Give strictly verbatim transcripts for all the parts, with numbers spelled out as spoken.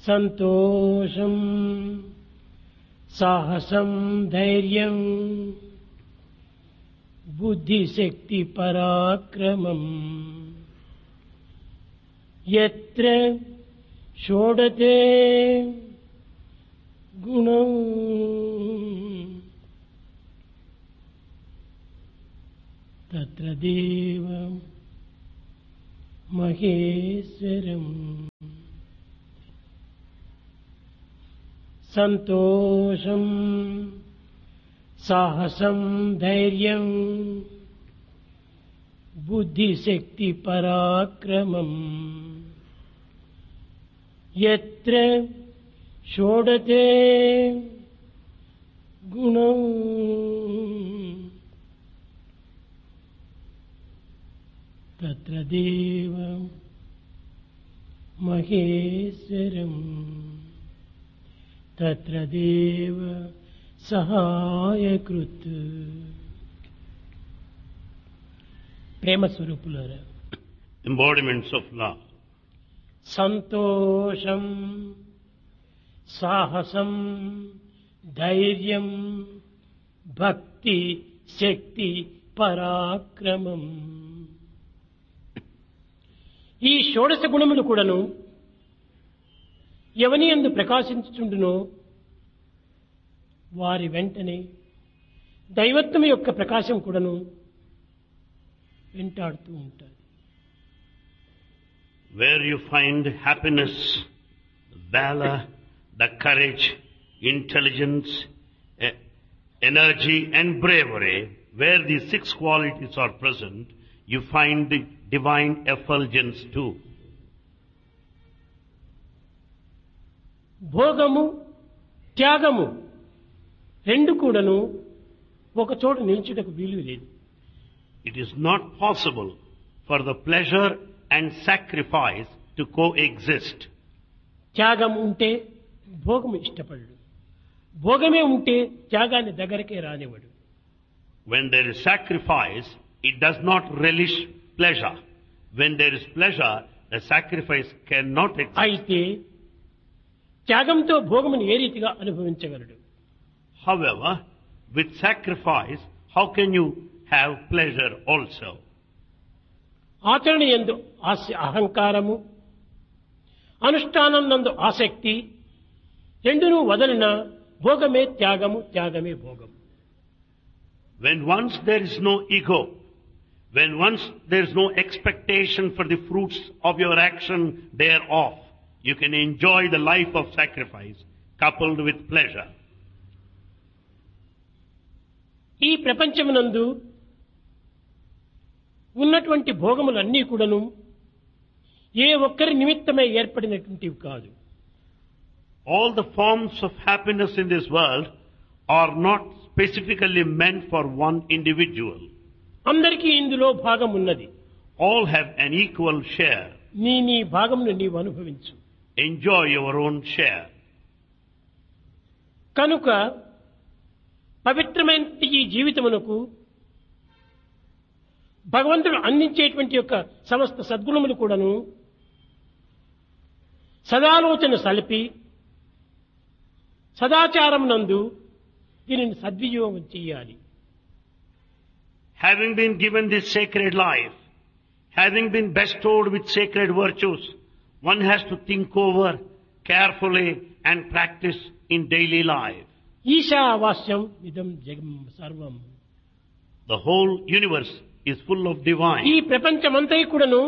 సంతోషం సాహసం ధైర్యం బుద్ధిశక్తి పరాక్రమం యత్ర షోడతే గుణం తత్ర దేవం మహేశ్వరం. సంతోషం సాహసం ధైర్యం బుద్ధిశక్తి పరాక్రమం యత్ర షోడతే గుణం తత్ర దేవం మహేశ్వరం తత్ర దేవ సహాయకృత్. ప్రేమ స్వరూపులారా, embodiments of love. సంతోషం సాహసం ధైర్యం భక్తి శక్తి పరాక్రమం, ఈ షోడశ గుణములు కూడాను ఎవని యందు ప్రకాశించుచుండునో వారి వెంటనే దైవత్వం యొక్క ప్రకాశం కూడాను వెంటాడుతూ ఉంటారు. Where you find happiness, valor, the courage, intelligence, e- energy and bravery, where these six qualities are present, you find the divine effulgence too. భోగము త్యాగము రెండు కూడాను ఒక చోట నిలిచుటకు వీలు లేదు. It is not possible for the pleasure and sacrifice to coexist. త్యాగం ఉంటే భోగము ఇష్టపడడు, భోగమే ఉంటే త్యాగాన్ని దగ్గరకే రానివ్వడు. When there is sacrifice, it does not relish pleasure. When there is pleasure, the sacrifice cannot exist. అయితే త్యాగంతో భోగమును ఏ రీతిగా అనుభవించగలడు? However, with sacrifice, how can you have pleasure also? ఆచరణ యందు ఆస- అహంకారము, అనుష్ఠానం నందు ఆసక్తి రెండును వదలిన భోగమే త్యాగము, త్యాగమే భోగము. When once there is no ego, when once there is no expectation for the fruits of your action thereof, you can enjoy the life of sacrifice coupled with pleasure. ఈ ప్రపంచమునందు ఉన్నటువంటి భోగములన్నీ కూడాను ఏ ఒక్కరి నిమిత్తమై ఏర్పడినటువంటివి కాదు. All the forms of happiness in this world are not specifically meant for one individual. అందరికీ ఇందులో భాగం ఉన్నది. All have an equal share. నీ నీ భాగమును నీవు అనుభవించు. Enjoy your own share. కనుక పవిత్రమైన ఈ జీవితమునకు భగవంతుడు అందించేటువంటి యొక్క సమస్త సద్గుణములు కూడాను సదాలోచన సలిపి సదాచారం నందు దీనిని సద్వినియోగం చేయాలి. Having been given this sacred life, having been bestowed with sacred virtues, one has to think over carefully and practice in daily life. ఈశావాస్యం ఇదం జగం సర్వం. The whole universe is full of divine. ఈ ప్రపంచమంతా కూడాను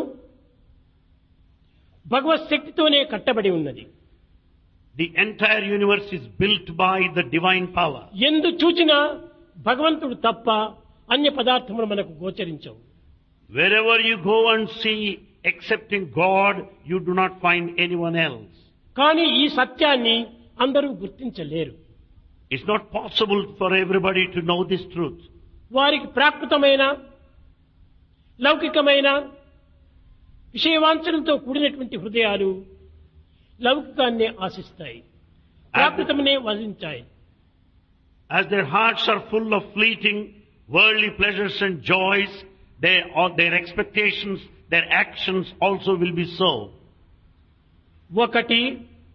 భగవత్ శక్తితోనే కట్టబడి ఉన్నది. The entire universe is built by the divine power. ఎందు చూచినా భగవంతుడు తప్ప అన్య పదార్థములు మనకు గోచరించవు. Wherever you go and see, excepting God, you do not find anyone else. కానీ ఈ సత్యాన్ని అందరూ గుర్తించలేరు. It's not possible for everybody to know this truth. వారికి ప్రాకృతమైన లౌకికమైన విషయవాంఛనలతో కూడినటువంటి హృదయాలు లౌకికాన్నే ఆశిస్తాయి, ప్రాకృతమనే వజించాయి. As their hearts are full of fleeting worldly pleasures and joys, they, or their expectations, their actions also will be so. ఒకటి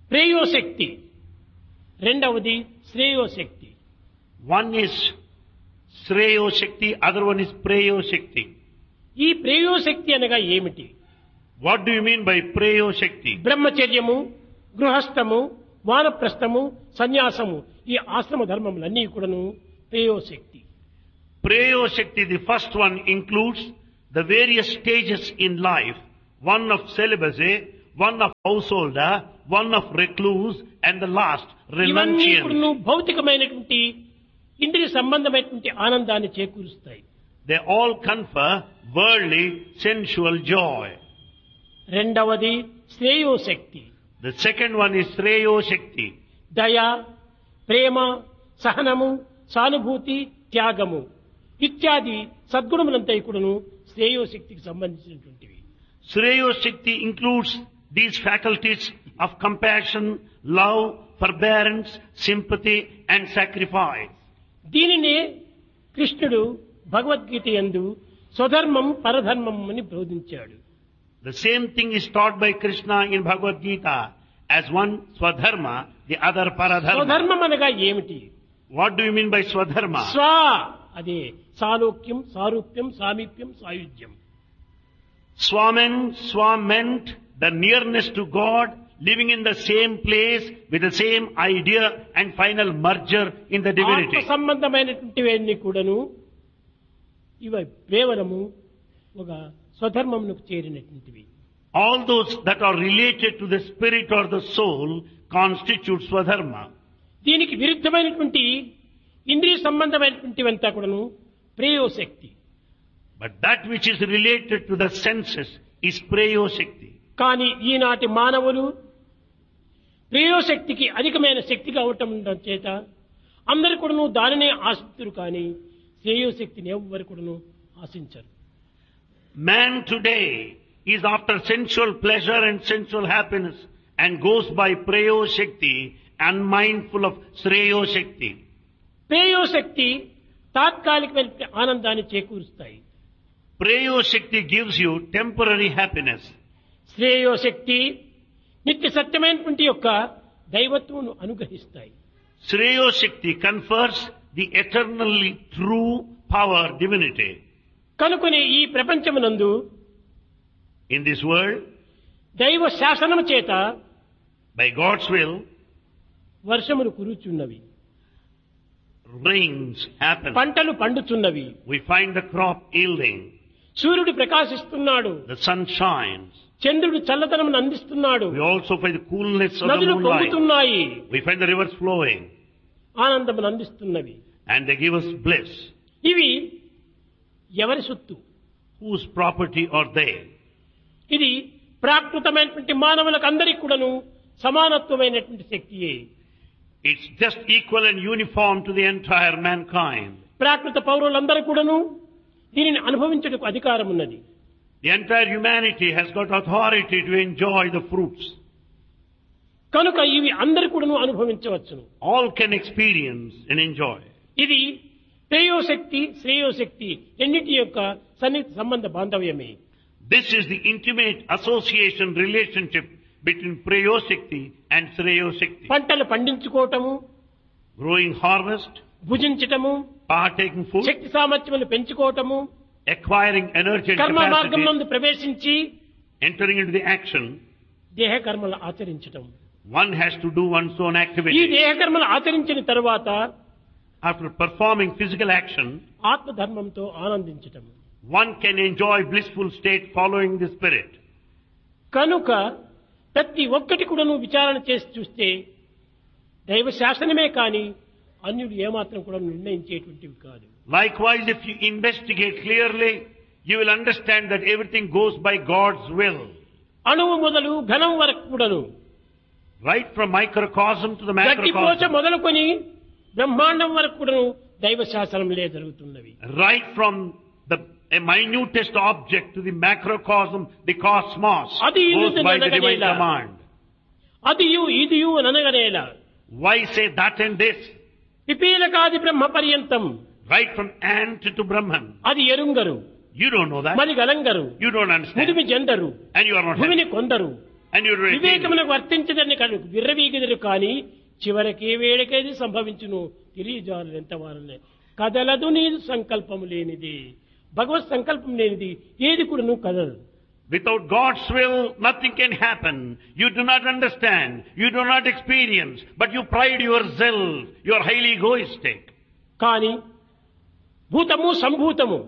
ప్రేయోశక్తి, రెండవది శ్రేయోశక్తి. One is Sreyo Shakti, other one is Preyo Shakti. ఈ ప్రేయోశక్తి అనగా ఏమిటి? What do you mean by Preyo Shakti? బ్రహ్మచర్యము, గృహస్థము, వానప్రస్థము, సన్యాసము, ఈ ఆశ్రమ ధర్మములన్నీ కూడాను ప్రేయోశక్తి. Preyo Shakti, the first one, includes the various stages in life. One of celibacy, one of householder, one of recluse, and the last, ఇవన్నీ renunciant. కూడాను భౌతికమైనటువంటి ఇంద్రియ సంబంధమైనటువంటి ఆనందాన్ని చేకూరుస్తాయి. They all confer worldly, sensual joy. రెండవది శ్రేయోశక్తి. The second one is Sreyo Shakti. దయ, ప్రేమ, సహనము, సానుభూతి, త్యాగము ఇత్యాది సద్గుణములంతా కూడాను శ్రేయోశక్తికి సంబంధించినటువంటివి. Sreyo Shakti includes these faculties of compassion, love, forbearance, sympathy, and sacrifice. దీనినే కృష్ణుడు భగవద్గీత యందు స్వధర్మం పరధర్మం అని బోధించాడు. The same thing is taught by Krishna in Bhagavad Gita as one Swadharma, the other Paradharma. స్వధర్మం అనగా ఏమిటి? What do you mean by Swadharma? స్వ అదే సాలోక్యం, సారూప్యం, సామీప్యం, సాయుధ్యం. Swamen, Swam meant the nearness to God, living in the same place with the same idea and final merger in the ఆత్మ divinity. సంబంధమైనటువంటివన్నీ కూడాను ఇవి కేవలము ఒక స్వధర్మమునకు చేరినటువంటివి. All those that are related to the spirit or the soul constitute Swadharma. దీనికి విరుద్ధమైనటువంటి ఇంద్రియ సంబంధమైనటువంటివంతా కూడాను ప్రేయోశక్తి. But that which is related to the senses is Preyo Shakti. కానీ ఈనాటి మానవులు ప్రేయోశక్తికి అధికమైన శక్తిగా అవటం చేత అందరు కూడాను దానినే ఆశిస్తున్నారు, కానీ శ్రేయోశక్తిని ఎవ్వరు కూడాను ఆశించరు. Man today is after sensual pleasure and sensual happiness and goes by Preyo Shakti, unmindful of Sreyo Shakti. ప్రేయోశక్తి తాత్కాలికమైన ఆనందాన్ని చేకూరుస్తాయి. Preyo Shakti gives you temporary happiness. శ్రేయోశక్తి నిత్య సత్యమైనటువంటి యొక్క దైవత్వమును అనుగ్రహిస్తాయి. Sreyo Shakti confers the eternally true power, divinity. కనుకొని ఈ ప్రపంచమునందు In this world, దైవ శాసనము చేత by God's will, వర్షములు కురుచున్నవి, rains happen. పంటలు పండుచున్నవి, We find the crop yielding. సూర్యుడు ప్రకాశిస్తున్నాడు, The sun shines. చంద్రుడు చల్లదనమును అందిస్తున్నాడు, We also find the coolness of the నదులు moonlight. పొంగుతున్నాయి, We find the rivers flowing. ఆనందమును అందిస్తున్నవి. And they give us bliss. ఇవి ఎవరి సొత్తు? Whose property are they? ఇది ప్రాకృతమైనటువంటి మానవులకు అందరికీ కూడాను సమానత్వమైనటువంటి శక్తియే. It's just equal and uniform to the entire mankind. ప్రాకృత పౌరులందరూ కూడాను దీనిని అనుభవించడానికి అధికారం ఉన్నది. The entire humanity has got authority to enjoy the fruits. కనుక ఇవి అందరూ కూడాను అనుభవించవచ్చును. All can experience and enjoy. ఇది ప్రేయోశక్తి, శ్రేయోశక్తి రెండింటి యొక్క సన్నిహిత సంబంధ బాంధవ్యమే. This is the intimate association relationship between Preyo Shakti and Sreyo Shakti. పంటలు పండించుకోవటము, Growing harvest, భుజించటము, partaking food, Shakti సామర్థ్యములు పెంచుకోవటము, acquiring energy and కర్మ మార్గం capacity, నందు ప్రవేశించి entering into the action. దేహ కర్మలు ఆచరించటం. One has to do one's own ఈ activity. దేహ కర్మలు ఆచరించిన తరువాత After performing physical action, ఆత్మధర్మంతో ఆనందించటం. one can enjoy blissful state following the spirit. కనుక ప్రతి ఒక్కటి కూడా నువ్వు విచారణ చేసి చూస్తే దైవ శాసనమే కానీ అన్యులు ఏమాత్రం కూడా నిర్ణయించేటువంటివి కాదు. Likewise, if you investigate clearly, you will understand that everything goes by God's will. అణువు మొదలు ఘనం వరకు కూడాను, Right from microcosm to the గడ్డిపోచ macrocosm. మొదలుకొని బ్రహ్మాండం వరకు కూడాను దైవ శాసనంలే జరుగుతున్నవి. Right from the a minutest object to the macrocosm, the cosmos, అది goes by the divine ఇదియు command. అదియు ఇదియు అనగనేలా Why say that and this? పిపీలకాది బ్రహ్మ పర్యంతం Right from ant to Brahman. అది ఎరుంగరు, You don't know that. మరి గలంగరు, You don't understand. ముదిమి gender, And you are not భూమిని happy. కొందరు, And you retain it. వివేకమునకు వర్తించదని కనుక విర్రవీగదురు కానీ చివరికి వేడికేది సంభవించును తెలియజాలు ఎంత వారనే కదలదు నీదు సంకల్పము లేనిది. భగవత్ సంకల్పం లేనిది ఏది కూడా నువ్వు కదలదు. Without God's will, nothing can happen. You do not understand. You do not experience. But you pride yourself. You are highly egoistic. కానీ భూతము సంభూతము,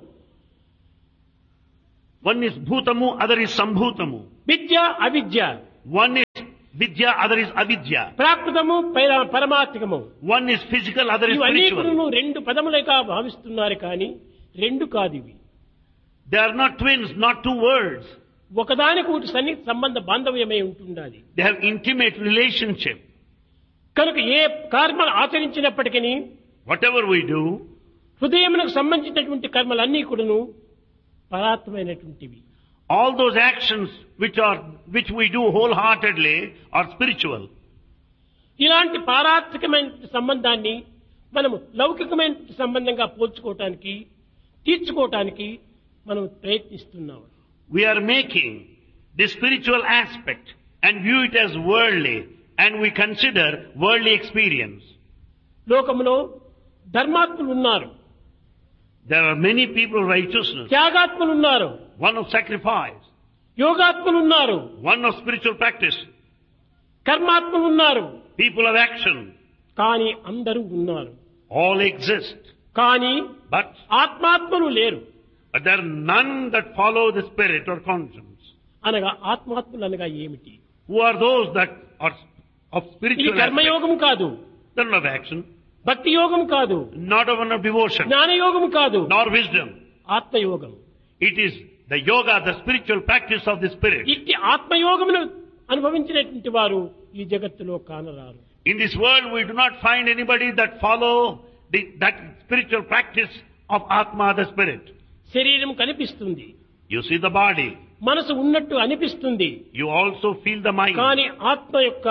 One is bhutamu, other is sambhutamu. విద్య అవిద్య, One is vidya, other is avidya. ప్రాకృతము పైర- పరమాత్మికము, One is physical, other is ఇవన్నీ spiritual. కూడా రెండు పదములుగా భావిస్తున్నారు కానీ రెండు కాదు ఇవి. They are not twins, not two words. ఒకదానికి ఒకటి సన్ని సంబంధ బాంధవ్యమై ఉంటుండాలి. They have intimate relationship. కనుక ఏ కర్మలు ఆచరించినప్పటికీ Whatever we do, హృదయమునకు సంబంధించినటువంటి కర్మలన్నీ కూడాను పరాత్మైనటువంటివి. all those actions which are which we do wholeheartedly are spiritual. ఇలాంటి పారాత్మికమైన సంబంధాన్ని మనము లౌకికమైన సంబంధంగా పోల్చుకోవటానికి తీర్చుకోవటానికి మనం ప్రయత్నిస్తున్నాం. We are making the spiritual aspect and view it as worldly, and we consider worldly experience. లోకములో ధర్మాత్ములు ఉన్నారు, There are many people of righteousness, త్యాగాత్ములు ఉన్నారు, one of sacrifice, యోగాత్ములు ఉన్నారు, one of spiritual practice, కర్మాత్ములు ఉన్నారు. people of action. కానీ అందరూ ఉన్నారు. All exist. కానీ But, ఆత్మాత్మలు లేరు. but there are none that follow the spirit or conscience. అనగా ఆత్మాత్ములు అనగా ఏమిటి? Who are those that are of ఇది spiritual aspect? కర్మయోగం కాదు, They're not of action, భక్తి యోగం కాదు, not of one of devotion, జ్ఞానయోగం కాదు, nor wisdom. ఆత్మయోగం. It is the yoga, the spiritual practice of the spirit. ఇట్టి ఆత్మయోగమును అనుభవించినటువంటి వారు ఈ జగత్తులో కానరారు. In this world, we do not find anybody that follow the, that spiritual practice of Atma, the spirit. శరీరం కనిపిస్తుంది, You see the body. మనసు ఉన్నట్టు అనిపిస్తుంది, You also feel the mind. కానీ ఆత్మ యొక్క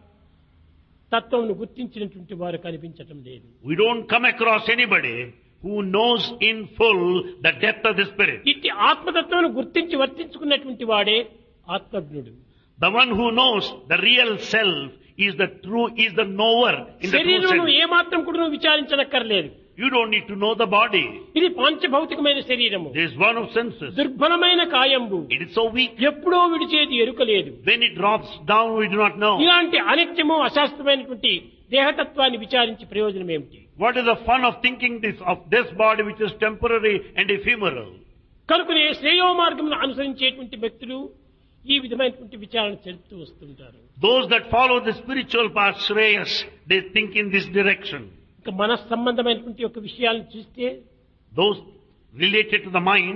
తత్వమును గుర్తించినటువంటి వారు కనిపించటం లేదు. We don't come across anybody who knows in full the depth of the spirit. ఇట్టి ఆత్మతత్వమును గుర్తించి వర్తించుకున్నటువంటి వాడే ఆత్మజ్ఞుడు. The one who knows the real self is the true, is the knower in the true శరీరమును sense. ఏమాత్రం కూడా విచారించనక్కర్లేదు. You don't need to know the body. ఇది పాంచభౌతికమైన శరీరము, It is one of senses. దుర్బలమైన కాయంబు, It is so weak. ఎప్పుడో విడిచేది ఎరుకలేదు. When it drops down, we do not know. ఇలాంటి అనిత్యము అశాస్త్రమైనటువంటి దేహతత్వాన్ని విచారించి ప్రయోజనం ఏమిటి? What is the fun of thinking this of this body which is temporary and ephemeral? కనుకనే శ్రేయో మార్గమును అనుసరించేటువంటి వ్యక్తులు ఈ విధమైనటువంటి విచారణ చెప్తూ వస్తుంటారు. Those that follow the spiritual path, Shreyas, they think in this direction. ఇక మన సంబంధమైనటువంటి యొక్క విషయాలను చూస్తే Those related to the mind,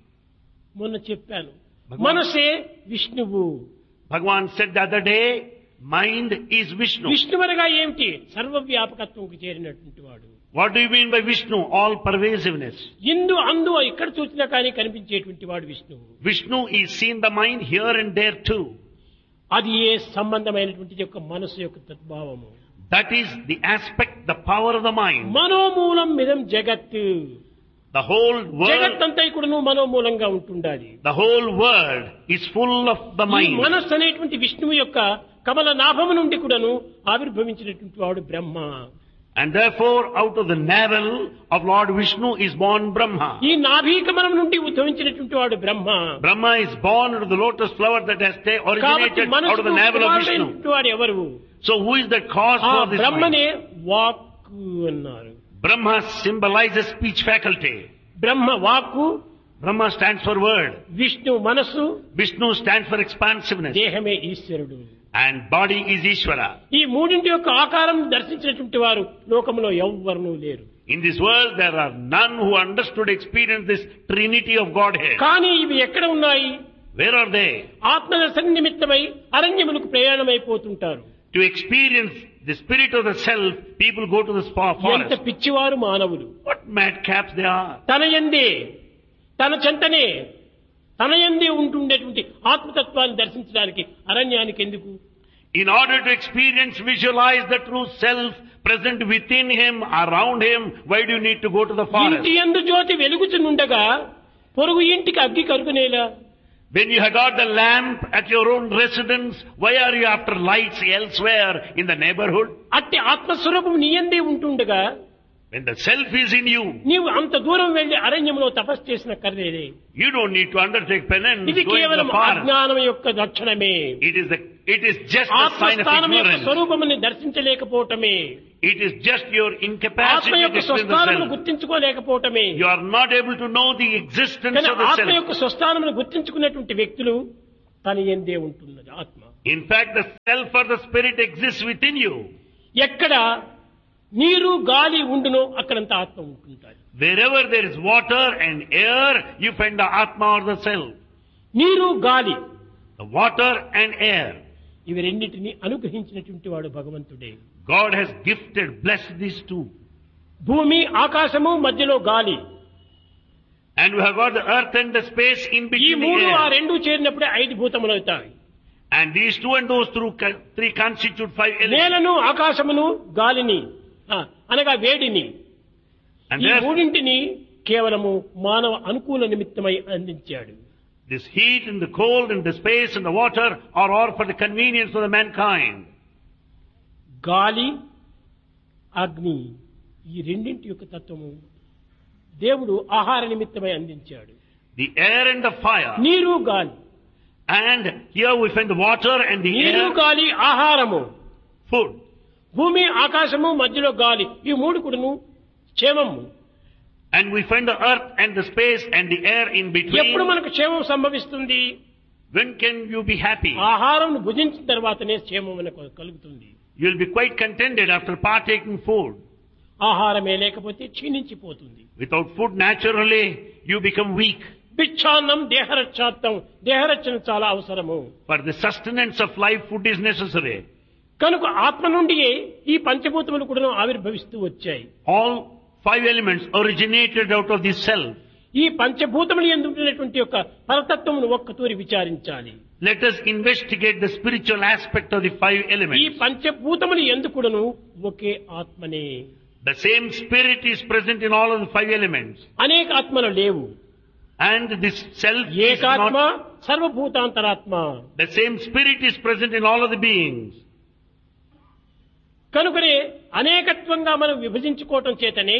మొన్న చెప్పాను, భగవాన్- మనసే విష్ణువు. Bhagavan said the other day, mind is Vishnu. విష్ణువనగా ఏమిటి? సర్వవ్యాపకత్వంకు చేరినటువంటి వాడు. What do you mean by Vishnu? All pervasiveness. ఇందు అందు ఎక్కడ చూసినా కానీ కనిపించేటువంటి వాడు విష్ణువు. Vishnu is seen the mind here and there too. అది ఏ సంబంధమైనటువంటి యొక్క మనసు యొక్క తద్భావము. That is the aspect, the power of the mind. మనోమూలం మిదం జగత్. The whole జగత్ world, అంతా కూడా మనోమూలంగా ఉంటుండాలి. the whole world is full of the ఈ mind. మనస్సు అనేటువంటి విష్ణువు యొక్క కమల నాభము నుండి కూడాను ఆవిర్భవించినటువంటి వాడు బ్రహ్మ. And therefore, out of the navel of Lord Vishnu is born Brahma. ఈ నాభీ కమలం నుండి ఉద్భవించినటువంటి వాడు బ్రహ్మ. Brahma is born out of the lotus flower that has ta- కాబట్టి originated out of మనసుకు the navel of Vishnu. కుమారుడైనటువంటి వాడు ఎవరు? So who is the cause ఆ for this mind? బ్రహ్మనే వాక్కు అన్నారు. Brahma symbolizes speech faculty. బ్రహ్మ వాక్కు, Brahma stands for word. Vishnu మనస్సు, Vishnu stands for expansiveness. దేహమే ఈశ్వరుడు. And body is Ishvara. ఈ మూడింటి యొక్క ఆకారం దర్శించినటువంటి వారు లోకంలో ఎవ్వరూ లేరు. In this world, there are none who understood, experienced this trinity of Godhead. కానీ ఇవి ఎక్కడ ఉన్నాయి? Where are they? ఆత్మదర్శన నిమిత్తమై అరణ్యములకు ప్రయాణమైపోతుంటారు. To experience the spirit of the self, people go to the spa ఎంత forest. పిచ్చివారు మానవులు. What madcaps they are. తన యందే, తన చెంతనే, తన యందే ఉంటుండేటువంటి ఆత్మతత్వాన్ని దర్శించడానికి అరణ్యానికి ఎందుకు? In order to experience, visualize the true self present within him, around him, why do you need to go to the forest? ఇంటి యందు జ్యోతి వెలుగుచునుండగా పొరుగు ఇంటికి అగ్గి కరుగునేలా? When you have got the lamp at your own residence, why are you after lights elsewhere in the neighborhood? అట్టి ఆత్మస్వరూపం నీ యందే ఉంటుండగా When the self is in you, నీవు అంత దూరం వెళ్లి అరణ్యంలో తపస్సు చేసిన కర్రేదే. you don't need to undertake penance ఇది going to కేవలం the forest. అజ్ఞానం యొక్క లక్షణమే. It is the, it is just a sign of ఆత్మస్థానం యొక్క ignorance. స్వరూపముని దర్శించలేకపోవటమే. It is just your ఆత్మ incapacity to యొక్క discern the స్వస్థానమును self. గుర్తించుకోలేకపోవటమే. You are not able to know the existence కానీ of the ఆత్మ self. యొక్క స్వస్థానమును గుర్తించుకున్నటువంటి వ్యక్తులు తన యందే ఉంటున్నది ఆత్మ. In fact, the self or the spirit exists within you. ఎక్కడ నీరు గాలి ఉండునో అక్కడంత ఆత్మ ఉంటుంటాయి. Wherever there is water and air, you find the Atma or the self. నీరు గాలి The water and air. ఇవి రెండింటిని అనుగ్రహించినటువంటి వాడు భగవంతుడే. God has gifted, blessed these two. భూమి ఆకాశము మధ్యలో గాలి. And we have got the earth and the space in ఈ between the మూడు ఆ air. రెండు చేరినప్పుడే ఐదు భూతములు అవుతాయి. And these two and those through three constitute five elements. నేలను ఆకాశమును గాలిని ఆ, అనగా వేడిని And ఈ therefore, మూడింటిని కేవలము మానవ అనుకూల నిమిత్తమై అందించాడు. this heat and the cold and the space and the water are all for the convenience of the mankind. గాలి అగ్ని ఈ రెండింటి యొక్క తత్వము దేవుడు ఆహార నిమిత్తమై అందించాడు. The air and the fire. నీరు గాలి And here we find the water and the నీరు air, గాలి ఆహారము. food. భూమి ఆకాశము మధ్యలో గాలి ఈ మూడు కూడాను క్షేమము. And we find the earth and the space and the air in between. ఎప్పుడు మనకు క్షేమం సంభవిస్తుంది? When can you be happy? ఆహారం భుజించిన తర్వాతనే క్షేమం మనకు కలుగుతుంది. You will be quite contented after partaking food. ఆహారమే లేకపోతే క్షీణించిపోతుంది. Without food, naturally, you become weak. భిక్షాన్నం దేహరక్షార్థం దేహరక్షణ చాలా అవసరము. For the sustenance of life, food is necessary. కనుక ఆత్మ నుండియే ఈ పంచభూతములు కూడా ఆవిర్భవిస్తూ వచ్చాయి. All five elements originated out of the self. ఈ పంచభూతములు ఎందుకున్నటువంటి యొక్క పరతత్వమును ఒక్కతూరి విచారించాలి. Let us investigate the spiritual aspect of the five ఈ elements. పంచభూతములు ఎందుకును ఒకే ఆత్మనే. The same spirit is present in all of the five elements. అనేక ఆత్మలు లేవు. And this self is ఏకాత్మ not, సర్వభూతాంతరాత్మ. the same spirit is present in all of the beings. కనుకనే అనేకత్వంగా మనం విభజించుకోవటం చేతనే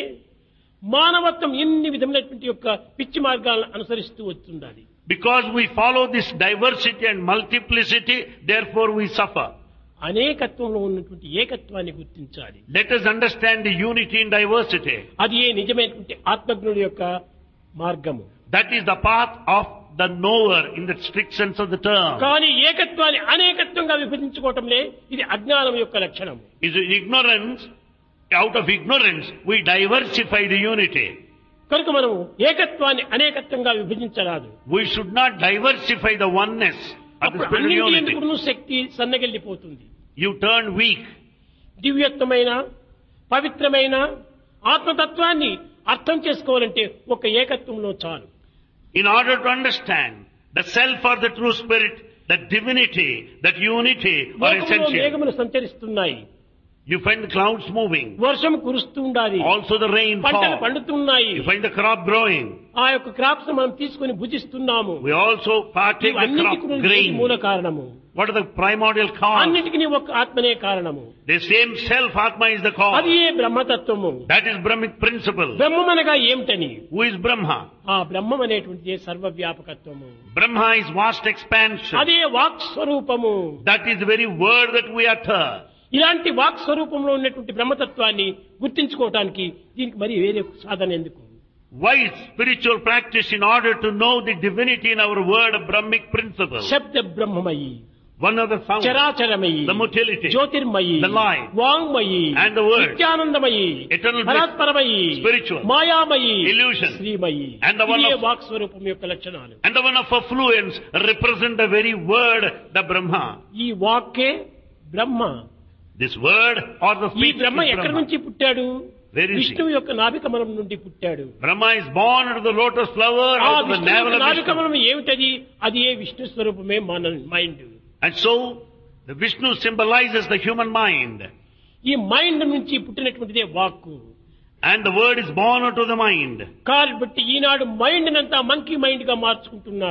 మానవత్వం ఎన్ని విధములైనటువంటి యొక్క పిచ్చి మార్గాలను అనుసరిస్తూ వస్తుండాలి. Because we follow this diversity and multiplicity, therefore we suffer. అనేకత్వంలో ఉన్నటువంటి ఏకత్వాన్ని గుర్తించాలి. Let us understand the unity in diversity. అది ఏ నిజమైనటువంటి ఆత్మజ్ఞుడి యొక్క మార్గము. That is the path of the knower in the strict sense of the term. కానీ ఏకత్వాన్ని అనేకత్వంగా విభజించుకోవటంలే ఇది అజ్ఞానం యొక్క లక్షణం. Is ignorance, out of ignorance, we diversify the unity. కనుక మనం ఏకత్వాన్ని అనేకత్వంగా విభజించరాదు. We should not diversify the oneness of the అప్పుడు spiritual అన్నింటి unity. ఎందుకును Shakti సన్నగిల్లిపోతుంది. You turn weak. దివ్యత్వమైన పవిత్రమైన ఆత్మతత్వాన్ని అర్థం చేసుకోవాలంటే ఒక ఏకత్వంలో చాలు. In order to understand the self or the true spirit, that divinity, that unity are లోకంలో essential. మేఘములు సంచరిస్తున్నాయి. You find the clouds moving. వర్షం కురుస్తూ ఉండాలి. Also the rain పంటలు fall. పండుతున్నాయి. You find the crop growing. ఆ యొక్క క్రాప్స్ మనం తీసుకొని భుజిస్తున్నాము. We also partake the crop grain. మూల కారణము. What are the primordial cause? అన్నిటికీ ఒక ఆత్మనే కారణము. The same self, Atma, is the అది cause. A బ్రహ్మతత్వము. That is Brahmic principle. బ్రహ్మం అనగా ఏమిటని? Who is Brahma? ఆ బ్రహ్మం అనేటువంటిది సర్వవ్యాపకత్వము. Brahma is vast expansion. అదే వాక్ స్వరూపము. That is the very word that we utter. ఇలాంటి వాక్ స్వరూపంలో ఉన్నటువంటి బ్రహ్మతత్వాన్ని గుర్తించుకోవటానికి దీనికి మరి వేరే సాధన ఎందుకు? Why spiritual practice in order to know the divinity in our word of Brahmic principle? శబ్ద బ్రహ్మమయి, One of the sound, చరాచరమయి, the motility, Jyotirmayi, the light, వాంగ్మయి, and the word, నిత్యానందమయి, eternal bliss, పరాత్పరమయి, spiritual, మాయామయి, illusion, Srimayi. and the one ఇదే of- walk స్వరూపం యొక్క లక్షణాలు. and the one of affluence represent the very word, the Brahma. ఈ వాక్కే బ్రహ్మ. This word or the ఈ speech Brahma is ఎక్కడి Brahma. నుంచి పుట్టాడు? Where is he? విష్ణువు యొక్క నాభికమలం నుండి పుట్టాడు. Brahma is born out of the lotus flower, ఆ out of the విష్ణువు navel యొక్క of Vishnu. నాభికమలం ఏమిటది? అది ఏ విష్ణు స్వరూపమే మన mind. And so, the Vishnu symbolizes the human mind. ఈ మైండ్ నుంచి పుట్టినటువంటిదే వాక్కు. And the word is born out of the mind. కాబట్టి ఈనాడు మైండ్ నంతా మంకీ మైండ్ గా మార్చుకుంటున్నారు.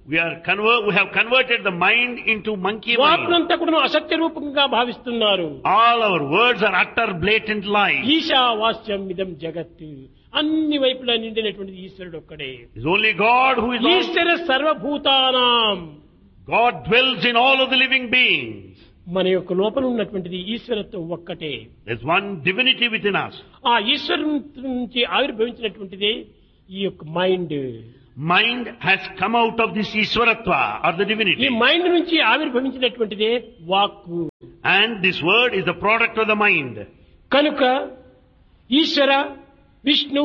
We are convert, we have converted the mind into monkey mind. వాక్కునంతా కూడా అసత్య రూపంగా భావిస్తున్నారు. All our words are utter blatant lies. ఈశావాస్యం ఇదం జగత్, అన్ని వైపులా నిండినటువంటిది ఈశ్వరుడు ఒక్కడే. It's only God who is all. ఈశ్వర సర్వభూతానాం. God dwells in all of the living beings. మన యొక్క లోపల ఉన్నటువంటిది ఈశ్వరత్వం ఒక్కటే. There's one divinity within us. ఆ ఈశ్వరు నుంచి ఆవిర్భవించినటువంటిదే ఈ యొక్క mind. Mind has come out of this Ishwaratva or the ఈ divinity. మైండ్ నుంచి ఆవిర్భవించినటువంటిదే వాక్కు. And this word is the product of the mind. కనుక ఈశ్వర, విష్ణు,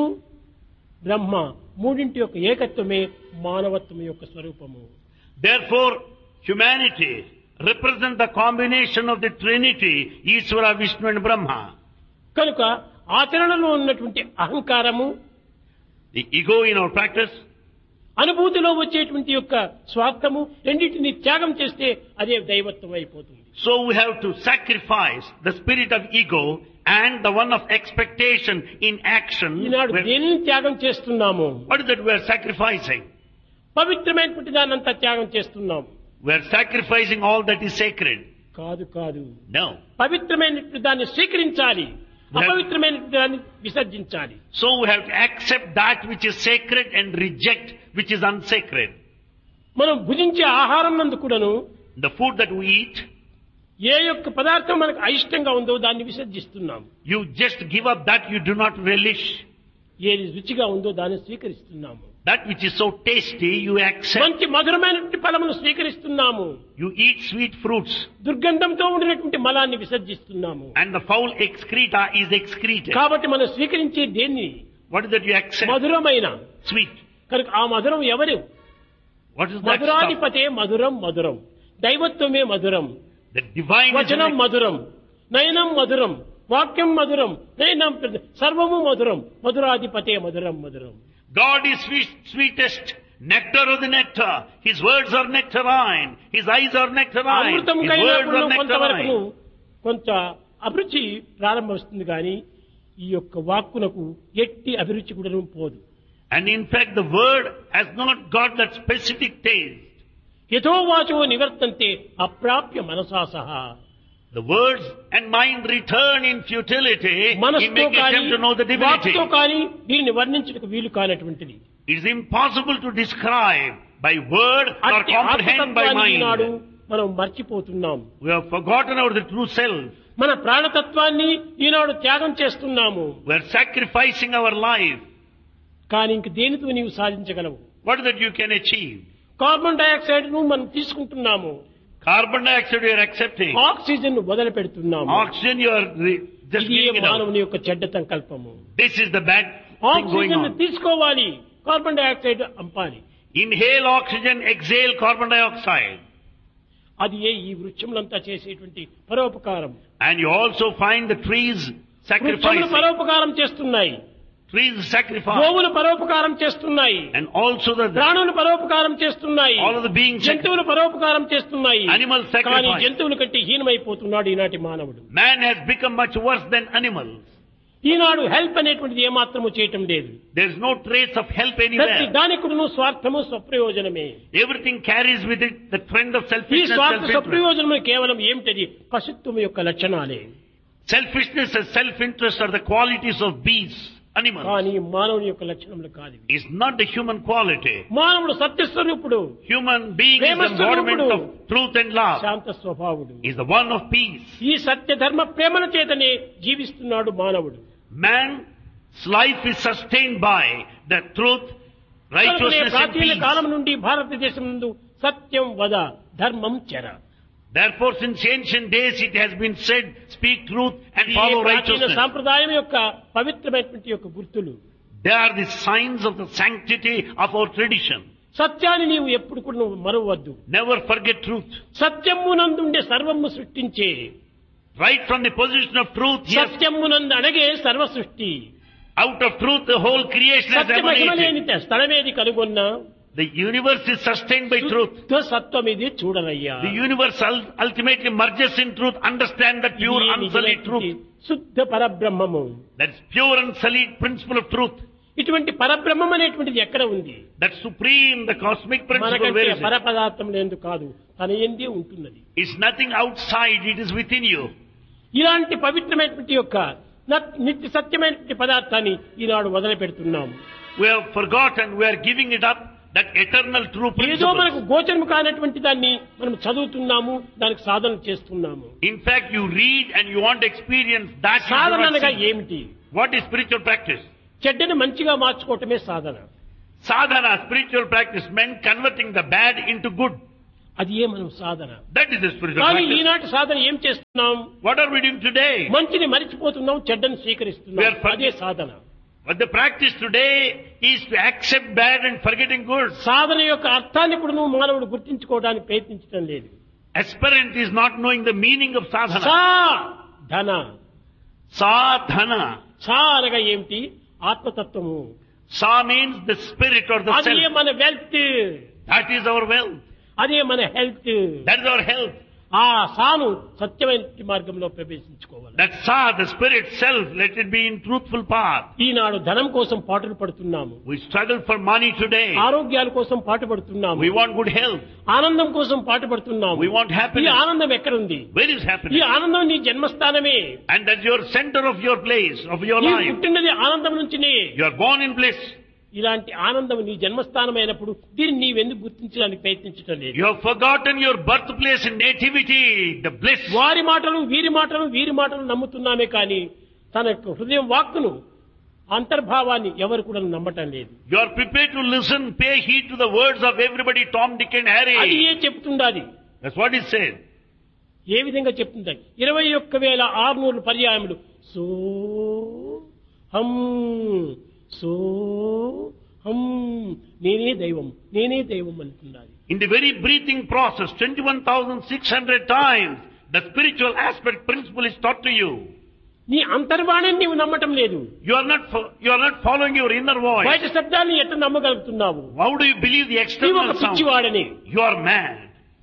బ్రహ్మ మూడింటి యొక్క ఏకత్వమే మానవత్వం యొక్క స్వరూపము. Therefore, humanity represents the combination of the Trinity, Ishvara, Vishnu and Brahma. కనుక ఆచరణలో ఉన్నటువంటి అహంకారము, The ego in our practice, అనుభూతిలో వచ్చేటువంటి యొక్క స్వార్థము రెండింటిని త్యాగం చేస్తే అదే దైవత్వం అయిపోతుంది. so we have to sacrifice the spirit of ego and the one of expectation in action. Eenadu We're- దేనిని త్యాగం చేస్తున్నాము? What is that we are sacrificing? పవిత్రమైనటువంటి దానంతా త్యాగం చేస్తున్నాము. We are sacrificing all that is sacred. కాదు కాదు, No. పవిత్రమైనటువంటి దాన్ని స్వీకరించాలి, అపవిత్రమైనటువంటి దాన్ని విసర్జించాలి. So we have to accept that which is sacred and reject which is unsacred. మనం భుజించే ఆహారం నందు కూడాను The food that we eat, ఏ యొక్క పదార్థం మనకు అయిష్టంగా ఉందో దాన్ని విసర్జిస్తున్నాం. you just give up that you do not relish. ఏది రుచిగా ఉందో దాన్ని స్వీకరిస్తున్నాము. That which is so tasty, you accept. మంచి మధురమైనటువంటి ఫలమును స్వీకరిస్తున్నాము. You eat sweet fruits. దుర్గంధంతో ఉండినటువంటి మలాన్ని విసర్జిస్తున్నాము. And the foul excreta is excreted. కాబట్టి మనం స్వీకరించే దేన్ని? What is that you accept? మధురమైన. Sweet. కనుక ఆ మధురం ఎవరు? What is that stuff? మధురాధిపతే మధురం మధురం, దైవత్వమే మధురం, The divine is వచనం an- మధురం, నయనం మధురం, వాక్యం మధురం, నయనం సర్వము మధురం, మధురాధిపతే మధురం మధురం. God is sweet, sweetest, nectar of the nectar. His words are nectarine. His eyes are nectarine. Amrutham His కైనా words కూడా are కొంతవరకు nectarine. కొంత అభిరుచి ప్రారంభమవుతుంది కానీ ఈ యొక్క వాక్కునకు ఎట్టి అభిరుచి కూడా పోదు. And in fact, the word has not got that specific taste. యథో వాచో నివర్తంతే అప్రాప్య మనసా సహా. The words and mind return in futility in మనస్సుతో making కానీ attempt to know the divinity. వాక్తో కానీ దీనిని వర్ణించడానికి వీలు కానటువంటిది. It is impossible to describe by word or అట్టి comprehend by ఆత్మతత్వాన్ని ఈనాడు mind. మనం మర్చిపోతున్నాం. We have forgotten our the true self. మన ప్రాణతత్వాన్ని ఈనాడు త్యాగం చేస్తున్నాము. We are sacrificing our life. కానీ ఇంక దేనితో నీవు సాధించగలవు? What is that you can achieve? Carbon dioxide ను మనం తీసుకుంటున్నాము, Carbon dioxide you are accepting. Oxygen ను వదిలిపెడుతున్నాము. Oxygen you are re- just ఇది giving it out. మానవుని యొక్క చెడ్డ సంకల్పము. This is the bad thing going oxygen on. తీసుకోవాలి, carbon dioxide అంపాలి. Inhale oxygen, exhale carbon dioxide. అది ఏ ఈ వృక్షములంతా చేసేటువంటి పరోపకారం. And you also find the trees వృక్షములు sacrificing. పరోపకారం చేస్తున్నాయి, Trees sacrifice. గోవులు పరోపకారం చేస్తున్నాయి, And also the ప్రాణులు పరోపకారం చేస్తున్నాయి, all of the beings. జంతువులు పరోపకారం చేస్తున్నాయి. Animal కానీ sacrifice. జంతువుల కంటే హీనమైపోతున్నాడు ఈనాటి మానవుడు. Man has become much worse than animals. Eenadu help అనేటువంటిది ఏమాత్రము చేయటం లేదు. There is no trace of help ప్రతి anywhere. దానికి కూడాను స్వార్థము స్వప్రయోజనమే. Everything carries with it the trend of ఈ selfishness. స్వార్థ self-interest. స్వప్రయోజనము కేవలం ఏమిటది? పశుత్వం యొక్క లక్షణాలే. Selfishness and self-interest are the qualities of beasts, animals. కానీ మానవుని యొక్క లక్షణములు కాదు ఇవి. It's not the human quality. మానవుడు సత్యస్వరూపుడు, Human being is the embodiment of truth and love. Shanta స్వభావుడు. Is the one of peace. ఈ సత్య ధర్మ ప్రేమల చేతనే జీవిస్తున్నాడు మానవుడు. Man's life is sustained by the truth, కనుకనే righteousness and ప్రాచీన peace. కాలం నుండి భారతదేశం నందు సత్యం వద ధర్మం చెర. Therefore, since ancient days it has been said, speak truth and ఈ follow ప్రాచీన righteousness. సాంప్రదాయం యొక్క పవిత్రమైనటువంటి యొక్క గుర్తులు. They are the signs of the sanctity of our tradition. సత్యాన్ని నీవు ఎప్పుడు కూడా నువ్వు మరవద్దు. Never forget truth. సత్యమునందుండే సర్వము సృష్టించే, Right from the position of truth, yes, సత్యమునందు అణగే సర్వ సృష్టి. out of truth the whole creation has Satya మహిమలేని emanated. స్థలమేది కనుగొన్నా The universe is sustained by truth. శుద్ధ సత్వం ఇది చూడనయ్యా. The universe ul- ultimately merges in truth. Understand that pure ఇది unsullied నిజమైనటువంటి truth. శుద్ధ పరబ్రహ్మము. That's pure unsullied principle of truth. ఇటువంటి పరబ్రహ్మం అనేటువంటిది ఎక్కడ ఉంది? That supreme, the cosmic principle, మనకంటే where is it? పరపదార్థం లేదు కాదు, తన యందే ఉంటున్నది. It's nothing outside, it is within you. ఇలాంటి పవిత్రమైనటువంటి యొక్క నత్- నిత్య సత్యమైనటువంటి పదార్థాన్ని ఈనాడు వదిలిపెడుతున్నాము. We have forgotten, we are giving it up, that eternal true ఏదో మనకు principle. గోచరము కానటువంటి దాన్ని మనం చదువుతున్నాము, దానికి సాధన చేస్తున్నాము. In fact, you read and you want to experience that. you do Sadhana not అనగా see. ఏమిటి? What is spiritual practice? చెడ్డని మంచిగా మార్చుకోవటమే సాధన. Sadhana, spiritual practice, meant converting the bad into good. అది ఏ మనం సాధన. That is the spiritual కానీ practice. ఈనాటి సాధన ఏం చేస్తున్నాం? What are we doing today? మంచిని మరిచిపోతున్నాం, చెడ్డని We స్వీకరిస్తున్నాం. are for- అదే సాధన. But the practice today is to accept bad and forgetting good. సాధన యొక్క అర్థాన్ని కూడా నువ్వు మానవుడు గుర్తించుకోవడానికి ప్రయత్నించడం లేదు. Aspirant is not knowing the meaning of sadhana. సా ధన. Sadhana. సా అనగా ఏమిటి? ఆత్మతత్వము. Sa means the spirit or the అదే self. మన wealth, That is our wealth. అదే మన health. That is our health. ఆ సాను సత్యమైన మార్గంలో ప్రవేశించుకోవాలి. That sa, the spirit self, let it be in truthful path. ఈనాడు ధనం కోసం పాటులు పడుతున్నాము, We struggle for money today. ఆరోగ్యాల కోసం పాటుపడుతున్నాము, We want good health. ఆనందం కోసం పాటుపడుతున్నాము. We want ఈ happiness. ఆనందం ఎక్కడుంది? Where is ఈ happiness? ఆనందం నీ జన్మస్థానమే. And that's your center of your place, of your నీ life. పుట్టినది ఆనందం నుంచినే. You are born in bliss. ఇలాంటి ఆనందం నీ జన్మస్థానం అయినప్పుడు దీన్ని నీవెందుకు గుర్తించడానికి ప్రయత్నించడం లేదు? You have forgotten your birthplace and nativity, the bliss. వారి మాటలు వీరి మాటలు వీరి మాటలు నమ్ముతున్నామే కానీ తన యొక్క హృదయం వాక్కును అంతర్భావాన్ని ఎవరు కూడా నమ్మటం లేదు. You are prepared to listen, pay heed to the words of everybody, Tom, Dick and అది Harry. A చెప్తుండాది? That's what is said. ఏ విధంగా చెప్తుంది? ఇరవై ఒక్క వేల ఆరునూరు పర్యాయములు సో హం సో హం నేనే దైవం నేనే దైవం అంటున్నది. In the very breathing process, twenty-one thousand six hundred times, the spiritual aspect principle is taught to you. నీ అంతర్వాణిని నీవు నమ్మటం లేదు. You are not, fo- you are not following your inner బయట voice. శబ్దాన్ని ఎట్లా నమ్మగలుగుతున్నావు? How do you believe the నీవు ఒక external sound? పిచ్చివాడని. You are mad.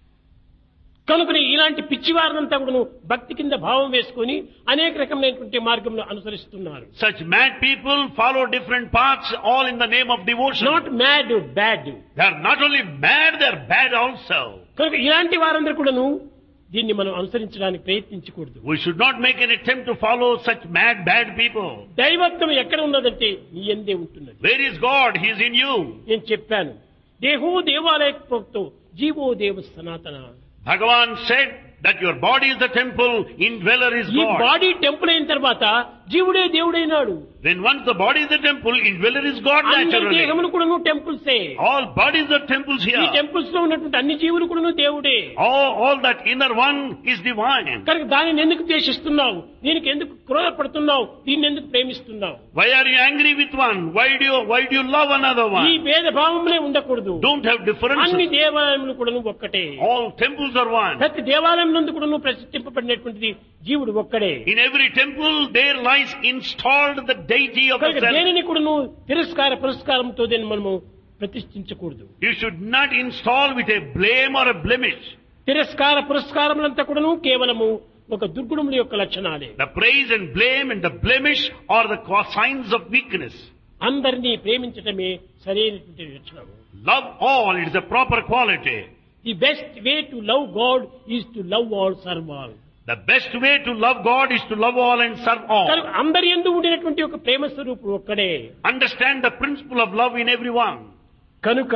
కనుకని ఇలాంటి పిచ్చివారినంతా కూడా భక్తి కింద భావం వేసుకొని అనేక రకమైనటువంటి మార్గంలో అనుసరిస్తున్నారు. Such mad people follow different paths, all in the name of devotion. Not mad, bad. They are not only mad, they are bad also. కనుక ఇలాంటి వారందరూ కూడాను దీన్ని మనం అనుసరించడానికి ప్రయత్నించకూడదు. We should not make an attempt to follow such mad, bad people. దైవత్వం ఎక్కడ ఉన్నదంటే నీ యందే ఉంటున్నది. Where is God? He is in you. నేను చెప్పాను, దేహో దేవాలయ ప్రోక్తో జీవో దేవ సనాతన. Bhagavan said that your body is the temple, indweller is ఈ God. బాడీ టెంపుల్ అయిన తర్వాత జీవుడే దేవుడైనాడు. When once the body is the temple, indweller is God అందరి naturally. దేహములు కూడా టెంపుల్సే. All bodies are temples ఈ here. టెంపుల్స్ లో ఉన్నటువంటి అన్ని జీవులు కూడా దేవుడే. All, all that inner one is divine. కనుక దానిని ఎందుకు ద్వేషిస్తున్నావు? దీనికి ఎందుకు క్రోధపడుతున్నావు? దీన్ని ఎందుకు ప్రేమిస్తున్నావు? Why are you angry with one? Why do you, why do you love another ఈ one? భేద భావములే ఉండకూడదు. Don't have అన్ని differences. దేవాలయములు కూడా ఒక్కటే. All temples are one. ప్రతి దేవాలయం నందు కూడా ప్రతిష్ఠింపబడినటువంటిది జీవుడు ఒక్కడే. In every temple there lies installed the deity of the కనుక self. దేనిని కూడా తిరస్కార పురస్కారంతో దీన్ని మనము ప్రతిష్ఠించకూడదు. You should not install with a blame or a blemish. తిరస్కార పురస్కారములంతా కూడాను కేవలము ఒక దుర్గుణముల యొక్క లక్షణాలే. The praise and blame and the blemish are the co- signs of weakness. అందరినీ ప్రేమించటమే సరైనటువంటి లక్షణం. Love all, it is a proper quality. The best way to love God is to love all, serve all. The best way to love God is to love all and serve all. కనుక అందరి యందు ఉండినటువంటి ఒక ప్రేమ స్వరూపుడు ఒక్కడే. Understand the principle of love in everyone. కనుక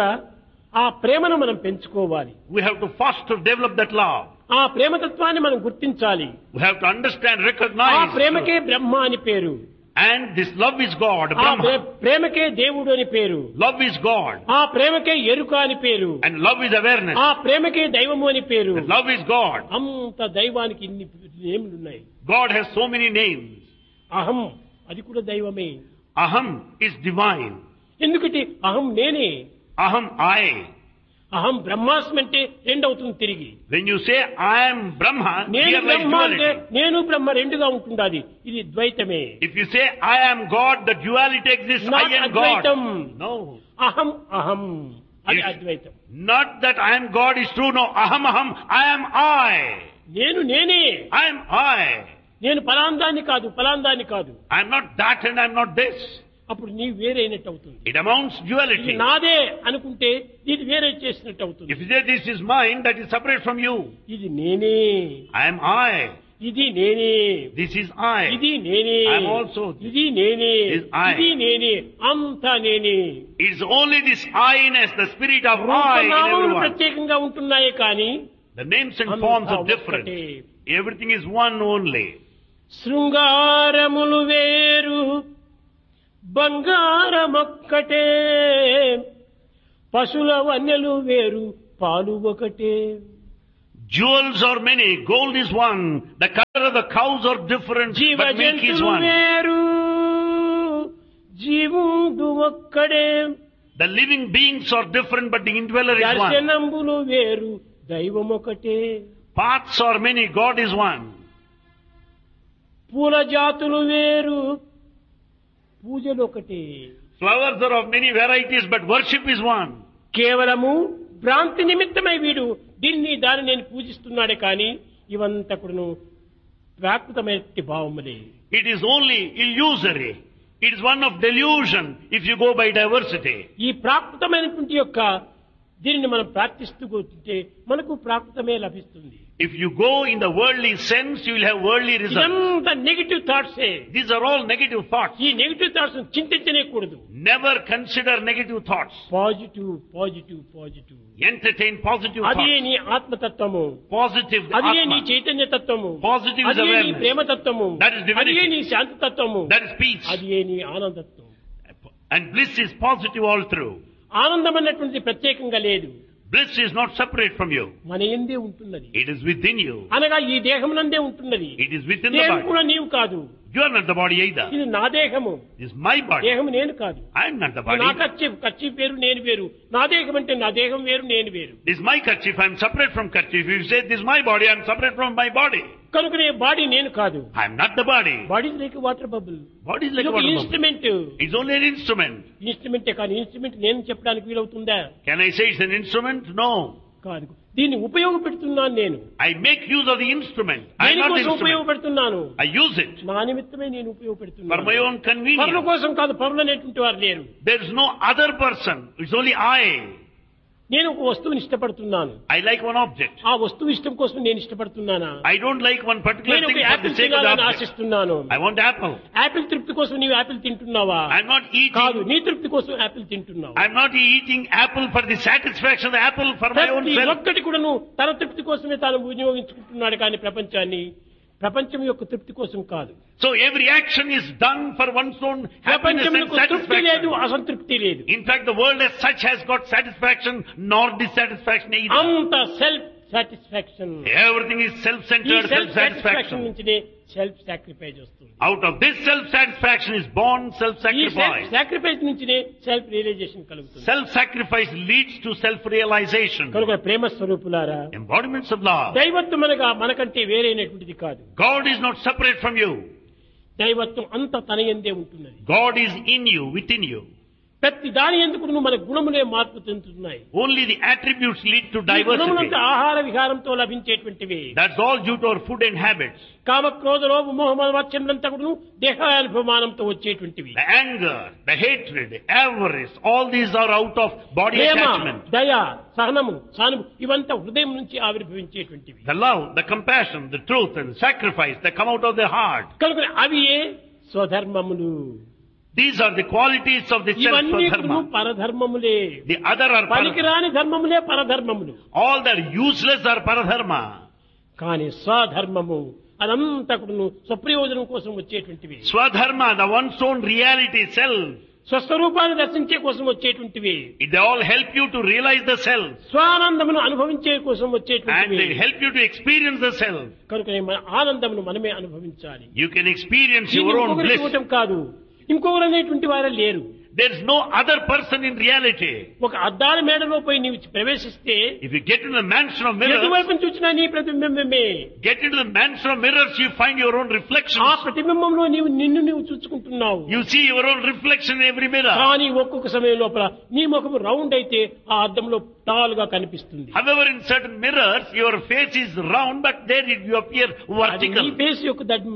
ఆ ప్రేమను మనం పెంచుకోవాలి. We have to foster, develop that love. ఆ ప్రేమతత్వాన్ని మనం గుర్తించాలి. We have to understand, ఆ recognize. ప్రేమకే బ్రహ్మ అని పేరు. And this love is God, ఆ ప్రే- Brahma. ప్రేమకే దేవుడు అని పేరు. Love is God. ఆ ప్రేమకే ఎరుక అని పేరు. And love is awareness. ఆ ప్రేమకే దైవము అని పేరు. And love is God. అంత దైవానికి ఇన్ని నేములు ఉన్నాయి. God has so many names. అహం అది కూడా దైవమే. Aham is divine. ఎందుకంటే అహం నేనే. Aham, I. అహం బ్రహ్మాస్మి అంటే రెండవుతుంది తిరిగి. When you say I am Brahma, నేను here lies బ్రహ్మ అంటే duality. నేను బ్రహ్మ రెండుగా ఉంటుండాది. ఇది ద్వైతమే. If you say I am God, the duality exists. Not I am Advaitam. God. No. అహం అహం అది Yes. Advaitam. Not that I am God is true. No. Aham, aham. I am I. నేను నేనే. I am I. నేను ఫలాందాన్ని కాదు ఫలాందాన్ని కాదు. I am not that and I am not this. అప్పుడు నీ వేరైనట్టు అవుతుంది. It amounts ఇది duality. నాదే అనుకుంటే ఇది వేరే చేసినట్టు అవుతుంది. If you say this is mine, that is separate from you. ఇది నేనే, I am I. ఇది నేనే, This is I. ఇది నేనే, I am also this. ఇది నేనే, Is I. ఇది నేనే, అంతా నేనే. It is only this I-ness, the spirit of I in రూపనామములు everyone. ప్రత్యేకంగా ఉంటున్నాయి కానీ The names and అంతా forms are different. ఒక్కటే. Everything is one only. శృంగారములు వేరు బంగారమొక్కటే, పశుల వన్నెలు వేరు పాలు ఒకటే. Jewels are many, gold is one, the color of the cows are different, జీవ but milk is జంతువులు one. వేరు జీవుడు ఒక్కడే. The living beings are different, but the indweller is one. దర్శనంబులు వేరు దైవం ఒకటే. Paths are many, God is one. పూల జాతులు వేరు పూజలు ఒకటే. Flowers are of many varieties, but worship is one. కేవలము భ్రాంతి నిమిత్తమై వీడు దీన్ని దాన్ని నేను పూజిస్తున్నాడే కానీ ఇవంతా కూడాను ప్రాకృతమైన భావములే. It is only illusory. It is one of delusion if you go by diversity. ఈ ప్రాకృతమైనటువంటి యొక్క దీనిని మనం ప్రార్థిస్తూ కూర్చుంటే మనకు ప్రాకృతమే లభిస్తుంది. If you go in the worldly sense, you will have worldly results. ఇదంతా negative థాట్సే. These are all negative thoughts. ఈ నెగిటివ్ థాట్స్ చింతించనే కూడదు. Never consider negative thoughts. Positive positive positive Entertain positive అదే thoughts. నీ ఆత్మతత్వము, Positive అదే నీ Atma. Chaitanya తత్వము, Positive is అదే నీ awareness. ప్రేమతత్వము, That is divinity. అదే నీ శాంతి తత్వము, That is peace. అదే నీ ఆనందత్వం. And bliss is positive all through. ఆనందం అన్నటువంటిది ప్రత్యేకంగా లేదు, Bliss is not separate from you. మన యందే ఉంటున్నది. It is within you. అనగా ఈ దేహమునందే ఉంటున్నది. It is within the దేహం body. కూడా నీవు కాదు. You are not the body either. ఇది నా దేహము, This is my body. దేహము నేను కాదు. I am not the నా body. ఖర్చు ఖర్చు వేరు నేను వేరు. నా దేహం అంటే నా దేహం వేరు నేను వేరు. This is my kerchief. I am separate from kerchief. If you say this is my body, I am separate from my body. కనుక నీ బాడీ నేను కాదు. I am not the body. Body like water bubble. Body is like a ఇది ఒక water bubble. Instrument. It's only an instrument. ఇన్స్ట్రుమెంటే కానీ instrument నేను చెప్పడానికి వీలవుతుందా? Can I say it's an instrument? No. కాదు. దీన్ని ఉపయోగపెడుతున్నాను నేను. I make use of the instrument. I am not the దేనికోసం instrument. ఉపయోగపెడుతున్నాను? I use it నా నిమిత్తమే నేను for ఉపయోగపెడుతున్నాను. my own పరుల convenience. కోసం కాదు, పరులు అనేటువంటి వారు లేరు. There is no other person. It's only I. నేను ఒక వస్తువుని ఇష్టపడుతున్నాను. I like one object. ఆ వస్తువు ఇష్టం కోసం నేను ఇష్టపడుతున్నానా? I don't like one particular నేను ఒక thing for Apple the sake of the తినాలని object. ఆశిస్తున్నాను. I want apple. యాపిల్ తృప్తి కోసం నీవు యాపిల్ తింటున్నావా? I'm not కాదు, eating. నీ తృప్తి కోసం యాపిల్ తింటున్నావు. I'm not eating apple for the satisfaction of the apple for my own ప్రతి self. ఒక్కటి కూడాను తన తృప్తి కోసమే తాను వినియోగించుకుంటున్నాడు కానీ ప్రపంచాన్ని ప్రపంచం యొక్క తృప్తి కోసం కాదు. So every action is done for one's own happiness and ప్రపంచంలో తృప్తి లేదు, satisfaction. అసంతృప్తి లేదు. In fact, the world as such has got satisfaction nor dissatisfaction either. అంత సెల్ఫ్ సాటిస్ఫాక్షన్. Everything is ఈ self-centered, self satisfaction self-satisfaction. నుంచినే self sacrifice వస్తుంది. Out of this self-satisfaction is born ఈ self self-sacrifice. Sacrifice నుంచినే self realisation కలుగుతుంది. Self-sacrifice leads to self-realization. కనుక ప్రేమ స్వరూపులారా, Embodiments of love. దైవత్వం అనగా మనకంటే వేరైనటువంటిది కాదు. God is not separate from you. దైవత్వం అంత తన యందే ఉంటున్నది. God is in you, within you. ప్రతి దాని ఎందుకు మన గుణములే మార్పు చెందుతున్నాయి. Only the attributes lead to ఈ diversity. గుణములంతా ఆహార విహారంతో లభించేటువంటివి. That's all due to our food and habits. కామ క్రోధ లోభ మోహ మత్సరంతా కూడా దేహానుభమానంతో వచ్చేటువంటివి. The anger, the hatred, the avarice, all these are out of body Prema, attachment. దయ, సహనము, సానుభూతి ఇవంతా హృదయం నుంచి ఆవిర్భవించేటువంటివి. The love, the compassion, the truth and the sacrifice that come out of the heart. కనుక అవి స్వధర్మములు. These are the qualities of the ఇవన్నీ self-dharma. పరధర్మములే. The other are paradharma. పనికిరాని ధర్మములే పరధర్మములు. All that are useless are paradharma. కానీ స్వధర్మము అదంతా కూడా స్వప్రయోజనం కోసం వచ్చేటువంటివి. Swadharma, the one's own reality, self. స్వస్వరూపాన్ని దర్శించే కోసం వచ్చేటువంటివి. They all help you to realize the self. స్వానందమును అనుభవించే కోసం And వచ్చేటువంటివి. they help you to experience the self. కనుక మన ఆనందమును మనమే అనుభవించాలి. You can experience దీన్ని your own ఇంకొకరికి bliss. ఇవ్వటం కాదు. ఇంకొకరు అనేటువంటి వారే లేరు. There is no other person in reality. ఒక అద్దాల మేడలో పోయి నీవు ప్రవేశిస్తే If you get into the mansion of mirrors, ఎటువైపు చూసినా నీ ప్రతిబింబమే. get into the mansion of mirrors, you find your own reflection. ఆ ప్రతిబింబంలో నీవు నిన్ను నీవు చూసుకుంటున్నావు. You see your own reflection in every mirror. కానీ ఒక్కొక్క సమయం లోపల నీ ముఖము రౌండ్ అయితే ఆ అద్దంలో టాల్గా కనిపిస్తుంది. However, in certain mirrors, your face is round, but there it- you appear అది నీ vertical. ఫేస్ యొక్క దడ్-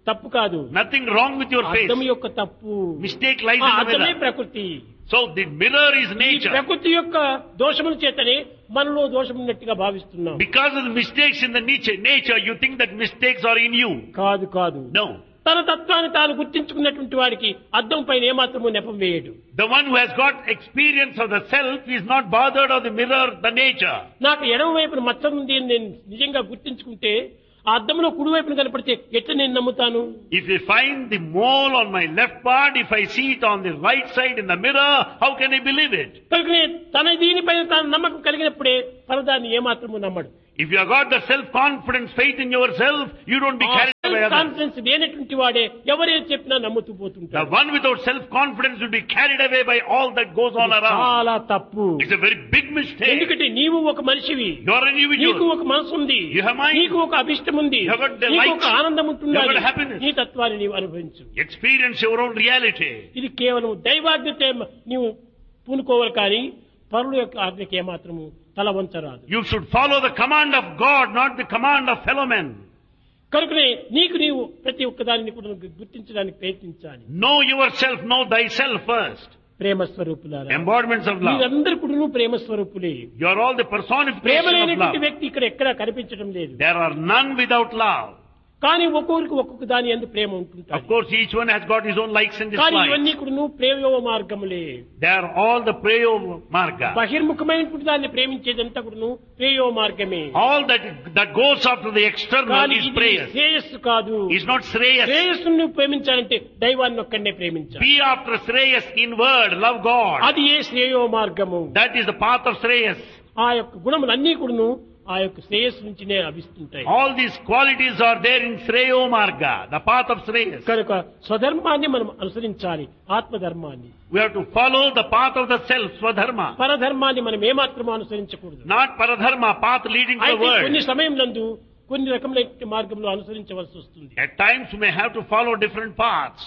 తప్పు కాదు. Nothing wrong with your face. అద్దం యొక్క తప్పు. Mistake lies ఆ in the అద్దమే mirror. ప్రకృతి. So the mirror is ఈ nature. ప్రకృతి యొక్క దోషముల చేతనే మనలో దోషం ఉన్నట్టుగా భావిస్తున్నాం. Because of the mistakes in the nature, nature, you think that mistakes are in you. కాదు కాదు. No. తన తత్వాన్ని తాను గుర్తించుకున్నటువంటి వాడికి అద్దం పైన ఏమాత్రము నెపం వేయడు. The one who has got experience of the self is not bothered of the mirror, the nature. నాకు ఎడమ వైపున మచ్చ ఉంది అని నేను నిజంగా గుర్తించుకుంటే ఆ అద్దంలో కుడి వైపున కనపడితే ఎట్లా నేను నమ్ముతాను? If I find the mole on my left part, if I see it on the right side in the mirror, how can I believe it? కనుకనే తన దీనిపైన తాను నమ్మకం కలిగినప్పుడే పరదాన్ని ఏమాత్రము నమ్మడు. If you have got the self-confidence, faith in yourself, you don't be carried away by others. Confidence లేనటువంటి వాడే ఎవరేం చెప్పినా నమ్ముతూ The పోతుంటాడు. one without self-confidence will be carried away by all that goes on around. చాలా తప్పు. It's a very big mistake. ఎందుకంటే నీవు ఒక మనిషివి, You are an నీకు individual. ఒక మనసు ఉంది, You have mind. నీకు ఒక అభిష్టం ఉంది, You have got the నీకు lights. ఒక ఆనందం You ఉంటున్నది. have got happiness. నీ తత్వాన్ని నీవు అనుభవించు. Experience your own reality. ఇది కేవలం దైవాజ్ఞతే నీవు పూనుకోవాలి, కానీ పరుల యొక్క ఆజ్ఞకి ఏమాత్రము తల వంచరాదు. You should follow the command of God, not the command of fellow men. కనుకనే నీకు నీవు ప్రతి ఒక్కదానిని కూడా గుర్తించడానికి ప్రయత్నించాలి. Know yourself, know thyself first. ప్రేమ స్వరూపులారా, Embodiments of love. మీరందరూ కూడా ప్రేమ స్వరూపులే. You are all the Prema personification of లేనటువంటి love. వ్యక్తి ఇక్కడ ఎక్కడా కనిపించడం లేదు. There are none without love. కానీ ఒక్కొక్కరికి ఒక్కొక్క దాని యందు ప్రేమ Of ఉంటుంటాయి. course, each one has got his own likes and కానీ ఇవన్నీ dislikes. కూడా ప్రేమ మార్గములే. They are all the prayo marga. బహిర్ముఖమైనటువంటి దాన్ని ప్రేమించేదంతా కూడా ప్రేయో మార్గమే. All that that goes after the external కానీ is ఇది prayers. శ్రేయస్సు కాదు. It's not shreyas. శ్రేయస్సును నువ్వు ప్రేమించాలంటే దైవాన్ని ఒక్కడే ప్రేమించాలి. Be after shreyas in word, love God. అది ఏ శ్రేయో మార్గము. That is the path of shreyas. ఆ యొక్క గుణములన్నీ కూడాను ఆ యొక్క శ్రేయస్సు నుంచినే లభిస్తుంటాయి. All these qualities are there in Shreyo Marga, the path of Shreyas. కనుక స్వధర్మాన్ని మనం అనుసరించాలి, ఆత్మధర్మాన్ని. We have to follow the path of the self, Swadharma. పరధర్మాన్ని మనం ఏమాత్రమూ అనుసరించకూడదు. Not Paradharma, path leading to the అయితే కొన్ని world. సమయం నందు కొన్ని రకములైన మార్గంలో అనుసరించవలసి వస్తుంది. At times we may have to follow different paths.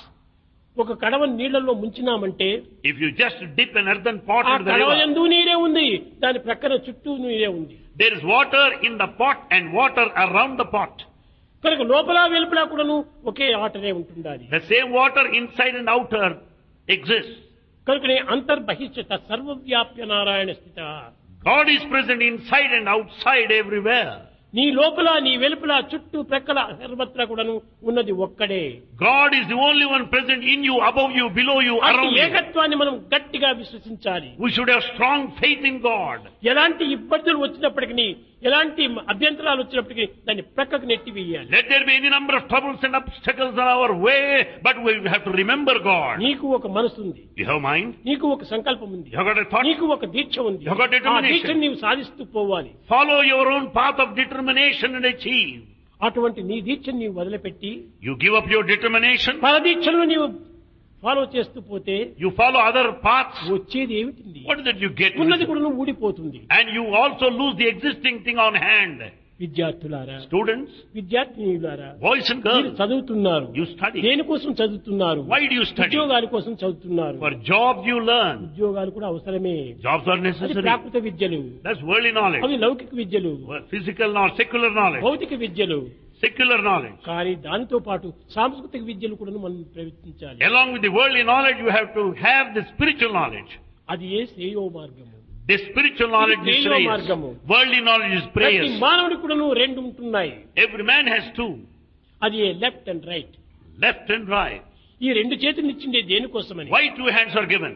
ఒక కడవని నీళ్లలో ముంచినామంటే If you just dip an earthen pot ఆ into the కడవ river, యందు నీరే ఉంది, దాని ప్రక్కన చుట్టూ నీరే ఉంది. there is water in the pot and water around the pot. కనుక లోపల వెలుపల కూడాను ఒకే ఆటనే ఉంటుండాలి. The same water inside and outer exists. కనుకనే అంతర్బహిష్ట సర్వవ్యాప్య నారాయణ స్థిత. God is present inside and outside everywhere. నీ లోపల నీ వెలుపల చుట్టూ ప్రక్కల సర్వత్రా కూడాను ఉన్నది ఒక్కడే. God is the only one present in you, above you, below you, అట్టి around you. ఏకత్వాన్ని మనం గట్టిగా విశ్వసించాలి. We should have strong faith in God. ఎలాంటి ఇబ్బందులు వచ్చినప్పటికీ, ఎలాంటి అభ్యంతరాలు వచ్చినప్పటికీ దాన్ని ప్రక్కకు నెట్టి వేయాలి. Let there be any number of troubles and obstacles on our way, but we have to remember God. నీకు ఒక మనసు ఉంది, You have mind, నీకు ఒక సంకల్పం ఉంది, you have got a thought, నీకు ఒక దీక్ష ఉంది. You have got ఆ determination. దీక్షను నీవు సాధిస్తూ పోవాలి. follow your own path of determination and achieve. అటువంటి నీ దీక్షను నీవు వదిలిపెట్టి You give up your determination, పరదీక్షను నీవు ఫాలో చేస్తూ పోతే you follow other paths. వచ్చేది ఏమిటి? What is it you get? ఉన్నది కూడా నువ్వు ఊడిపోతుంది. And you also lose the existing thing on hand. విద్యార్థులారా, Students, విద్యార్థినులారా, boys and మీరు girls, చదువుతున్నారు. you study. దేనికోసం చదువుతున్నారు? Why do you study? ఉద్యోగాల కోసం చదువుతున్నారు. For jobs you learn. ఉద్యోగాలు కూడా అవసరమే. Jobs are అది necessary. ప్రాకృత విద్యలు, That's worldly knowledge. అవి లౌకిక విద్యలు, Physical knowledge, secular knowledge. భౌతిక విద్యలు. Secular knowledge. కానీ దానితో పాటు సాంస్కృతిక విద్యలు కూడా మనం ప్రయత్నించాలి. Along with the worldly knowledge, you have to have the spiritual knowledge. అది ఏ శ్రేయో మార్గము. The spiritual knowledge is Prayers. prayers. Worldly knowledge is ప్రతి prayers. మానవుడి కూడా రెండు ఉంటున్నాయి. Every man has two, అది left and right. left and right. ఈ రెండు చేతులు ఇచ్చిండే దేనికోసమని? Why two hands are given?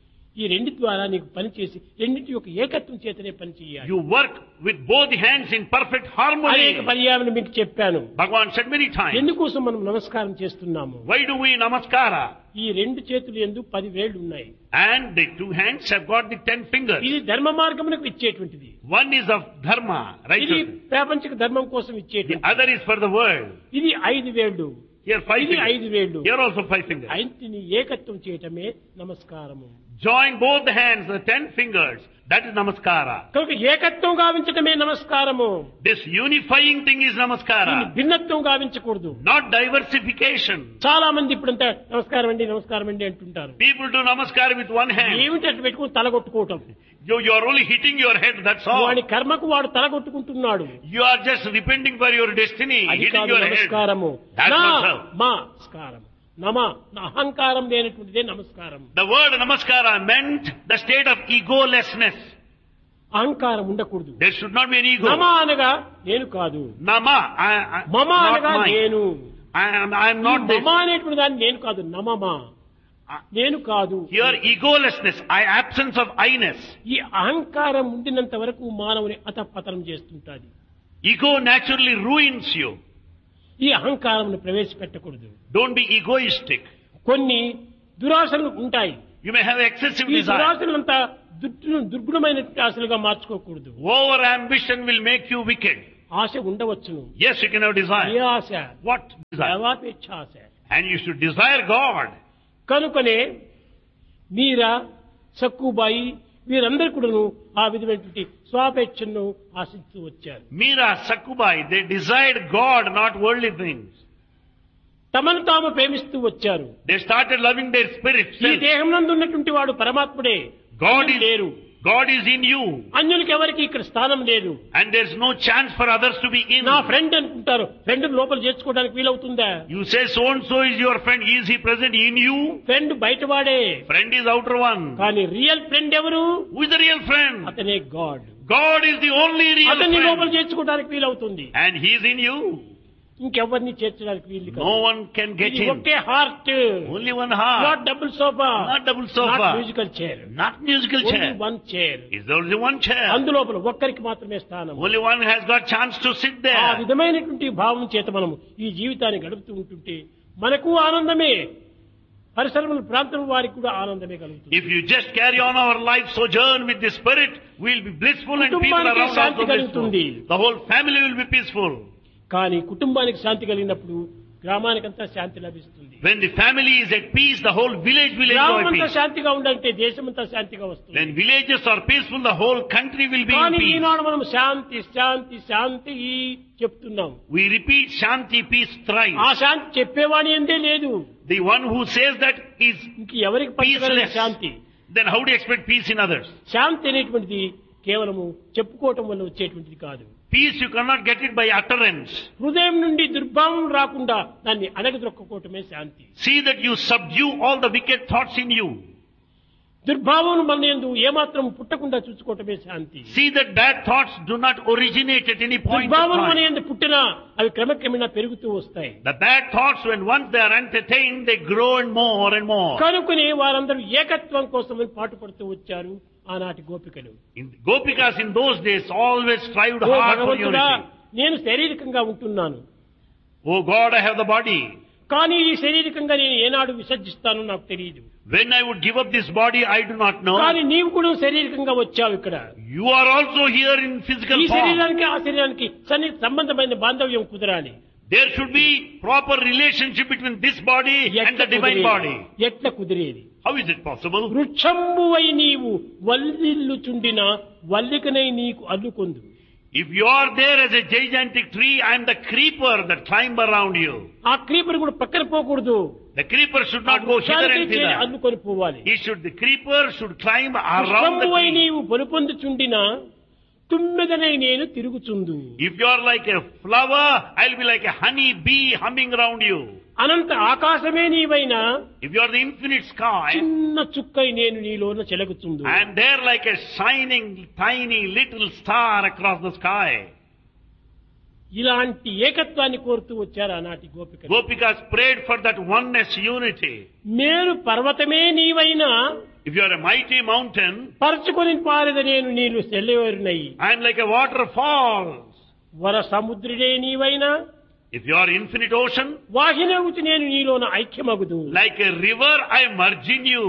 ఈ రెండు ద్వారా నీకు పని చేసి రెండింటి యొక్క ఏకత్వం చేతనే పని చేయాలి. You work with both hands in perfect harmony. అనేక పర్యాయాలు మీకు చెప్పాను. Bhagavan said many times. ఎందుకోసం మనం నమస్కారం చేస్తున్నాము? Why do we namaskara? ఈ రెండు చేతులు యందు పది వేళ్లు ఉన్నాయి. And the two hands have got the ten fingers. ఇది ధర్మ మార్గమునకు ఇచ్చేటువంటిది. One is of dharma, ఇది righteousness. ప్రాపంచిక ధర్మం కోసం The ఇచ్చేటువంటిది. other is for the world. ఇది ఐదు వేళ్లు, Here five ఇది ఐదు fingers. వేళ్లు. Here also five fingers. ఐదుని ఏకత్వం చేయటమే నమస్కారము. Join both the hands, the ten fingers. That is namaskara. కనుక ఏకత్వం గావించటమే నమస్కారము. This unifying thing is దీన్ని namaskara. భిన్నత్వం గావించకూడదు. Not diversification. చాలా మంది ఇప్పుడంతా నమస్కారం అండి నమస్కారం అండి అంటుంటారు. People do namaskara with one hand. ఏమిటి అట్లా పెట్టుకుని తలగొట్టుకోవటం. You, you are only hitting your head, that's all. వాడి కర్మకు వాడు తలగొట్టుకుంటున్నాడు. You are just repenting for your destiny, అది hitting కాదు your head. నమస్కారము. That's నా not so. మా నమస్కారం. నమ నా అహంకారం లేనటువంటిదే నమస్కారం. The word namaskara meant the state of egolessness. అహంకారం ఉండకూడదు. There should not be an ego. నమ అనగా నేను కాదు. Nama, I, I, మమ not అనగా mine. నేను. I am, I am ఈ not this. మమ అనేటువంటి దాన్ని నేను కాదు. నమమా నేను కాదు. Here egolessness, I, absence of I-ness. ఈ అహంకారం ఉండినంత వరకు మానవుని అతపతనం చేస్తుంటాది. Ego naturally ruins you. ఈ అహంకారం ప్రవేశపెట్టకూడదు. Don't be egoistic. కొన్ని దురాశలు ఉంటాయి. You may have excessive ఈ desire. దురాశలంతా Durg- దుర్గుణమైన ఆశలుగా మార్చుకోకూడదు. Over ambition will make you wicked. ఆశ ఉండవచ్చును. Yes, you can have A desire. Asha? What desire? దేవాపేక్ష Asha. And you should desire God. కనుకనే మీరా సక్కుబాయి వీరందరూ కూడాను ఆ విధమైనటువంటి స్వాపేక్షను ఆశిస్తూ వచ్చారు. Meera, Sakubai, they desired God, not worldly things. తమను తాము ప్రేమిస్తూ వచ్చారు. They started loving their spirit. ఈ self. దేహం నందు ఉన్నటువంటి వాడు పరమాత్ముడే. God అన్యులు is, లేరు. God is in you. అన్యులకి ఎవరికి ఇక్కడ స్థానం లేదు. And there's no chance for others to be in. నా ఫ్రెండ్ అనుకుంటారు. ఫ్రెండ్ లోపల చేర్చుకోవడానికి వీలవుతుందా? You say so and so is your friend. Is he present in you? Friend బయటవాడే. Friend is outer one. కానీ real friend ఎవరు? Who is the real friend? అతనే God. God is the only real అతన్ని లోపల friend. చేర్చుకోవడానికి వీలవుతుంది. And he is in you. ఇంకెవరిని చేర్చడానికి వీలు కాదు. No one can get ఇది him. Okay heart. Only one not heart. Double sofa. Not double sofa. Musical chair. Not musical only chair. One chair. Is only one chair. అందులోపల ఒక్కరికి మాత్రమే స్థానం. Only one has got chance to sit ఆ there. విధమైనటువంటి భావం చేత మనం ఈ జీవితాన్ని గడుపుతూ ఉంటుంటే మనకు ఆనందమే, పరిసరముల ప్రాంతం వారికి కూడా ఆనందమే కలుగుతుంది. If you just carry on our life sojourn with the spirit, we'll be blissful and people కుటుంబానికి around శాంతి also కలుగుతుంది. blissful. The whole family will be peaceful. కానీ కుటుంబానికి శాంతి కలిగినప్పుడు గ్రామానికంతా శాంతి లభిస్తుంది. When the family is at peace, the whole village will enjoy గ్రామమంతా peace. శాంతిగా ఉండాలంటే దేశమంతా శాంతిగా వస్తుంది. When villages are peaceful, the whole country will be in కానీ peace. ఈనాడు మనం శాంతి శాంతి శాంతి చెప్తున్నాం. We repeat Shanti, peace thrice. ఆ శాంతి చెప్పేవాని ఎందే లేదు. The one who says that is ఇంక ఎవరికి పంచగలదు peaceless. Shanti? Then how do you expect peace in others? శాంతి అనేటువంటిది కేవలము చెప్పుకోవటం వల్ల వచ్చేటువంటిది కాదు. Peace you cannot get it by utterance. హృదయం నుండి దుర్భావం రాకుండా దాన్ని అణగదొక్కకోవటమే శాంతి. See that you subdue all the wicked thoughts in you. దుర్భావం మన యందు ఏమాత్రం పుట్టకుండా చూసుకోవటమే శాంతి. See that bad thoughts do not originate at any point of దుర్భావం మన time. యందు పుట్టినా అవి క్రమక్రమేణా పెరుగుతూ వస్తాయి. The bad thoughts, when once they are entertained, they grow and more and more. కనుకనే వారందరూ ఏకత్వం కోసమని పాటుపడుతూ వచ్చారు ఆనాటి గోపికలు. In, Gopikas in those days always strived oh hard for భగవంతుడా, unity. నేను శారీరకంగా ఉంటున్నాను, Oh God, I have the body. కానీ ఈ శారీరకంగా నేను ఏనాడు విసర్జిస్తానో నాకు తెలియదు. When I would give up this body, I do not know. కానీ నీవు కూడా శారీరకంగా వచ్చావు ఇక్కడ. You are also here in physical ఈ form. శరీరానికి ఆ శరీరానికి సన్ని సంబంధమైన బాంధవ్యం కుదరాలి. There should be proper relationship between this body and ఎట్లా the divine కుదిరేది? body. ఎట్లా కుదిరేది? How is it possible? వృక్షంబువై నీవు వల్లిల్లుచుండిన వల్లికనై నీకు అల్లుకొందు. If you are there as a gigantic tree, I am the creeper that climb around you. ఆ creeper కూడా పక్కన పోకూడదు. The creeper should not go hither వృక్షానికే and చేరి thither. అల్లుకొని పోవాలి. He should, the creeper should climb around the వృక్షంబువై tree. నీవు పొలుపొందుచుండిన తుమ్మెదనై నేను తిరుగుచుందు. If you are like a flower, I'll be like a honey bee humming around you. Anantha Aakasame నీవైనా If you are the infinite sky, చిన్న చుక్కై నేను నీలోన చెలగుచుందు. I am there like a shining, tiny little star across the sky. ఇలాంటి ఏకత్వాన్ని కోరుతూ వచ్చారు ఆనాటి గోపికలు. Gopikas prayed for that oneness, unity. Meru పర్వతమే నీవైనా If you are a mighty mountain, పరచుకొని పారద నేను నీళ్లు సెల్లవేరునై. I am like a waterfall. వర సముద్రుడే నీవైనా If you are infinite ocean, వాహినవుతి నేను నీలోన ఐక్యమగుదు. like a river, I merge in you.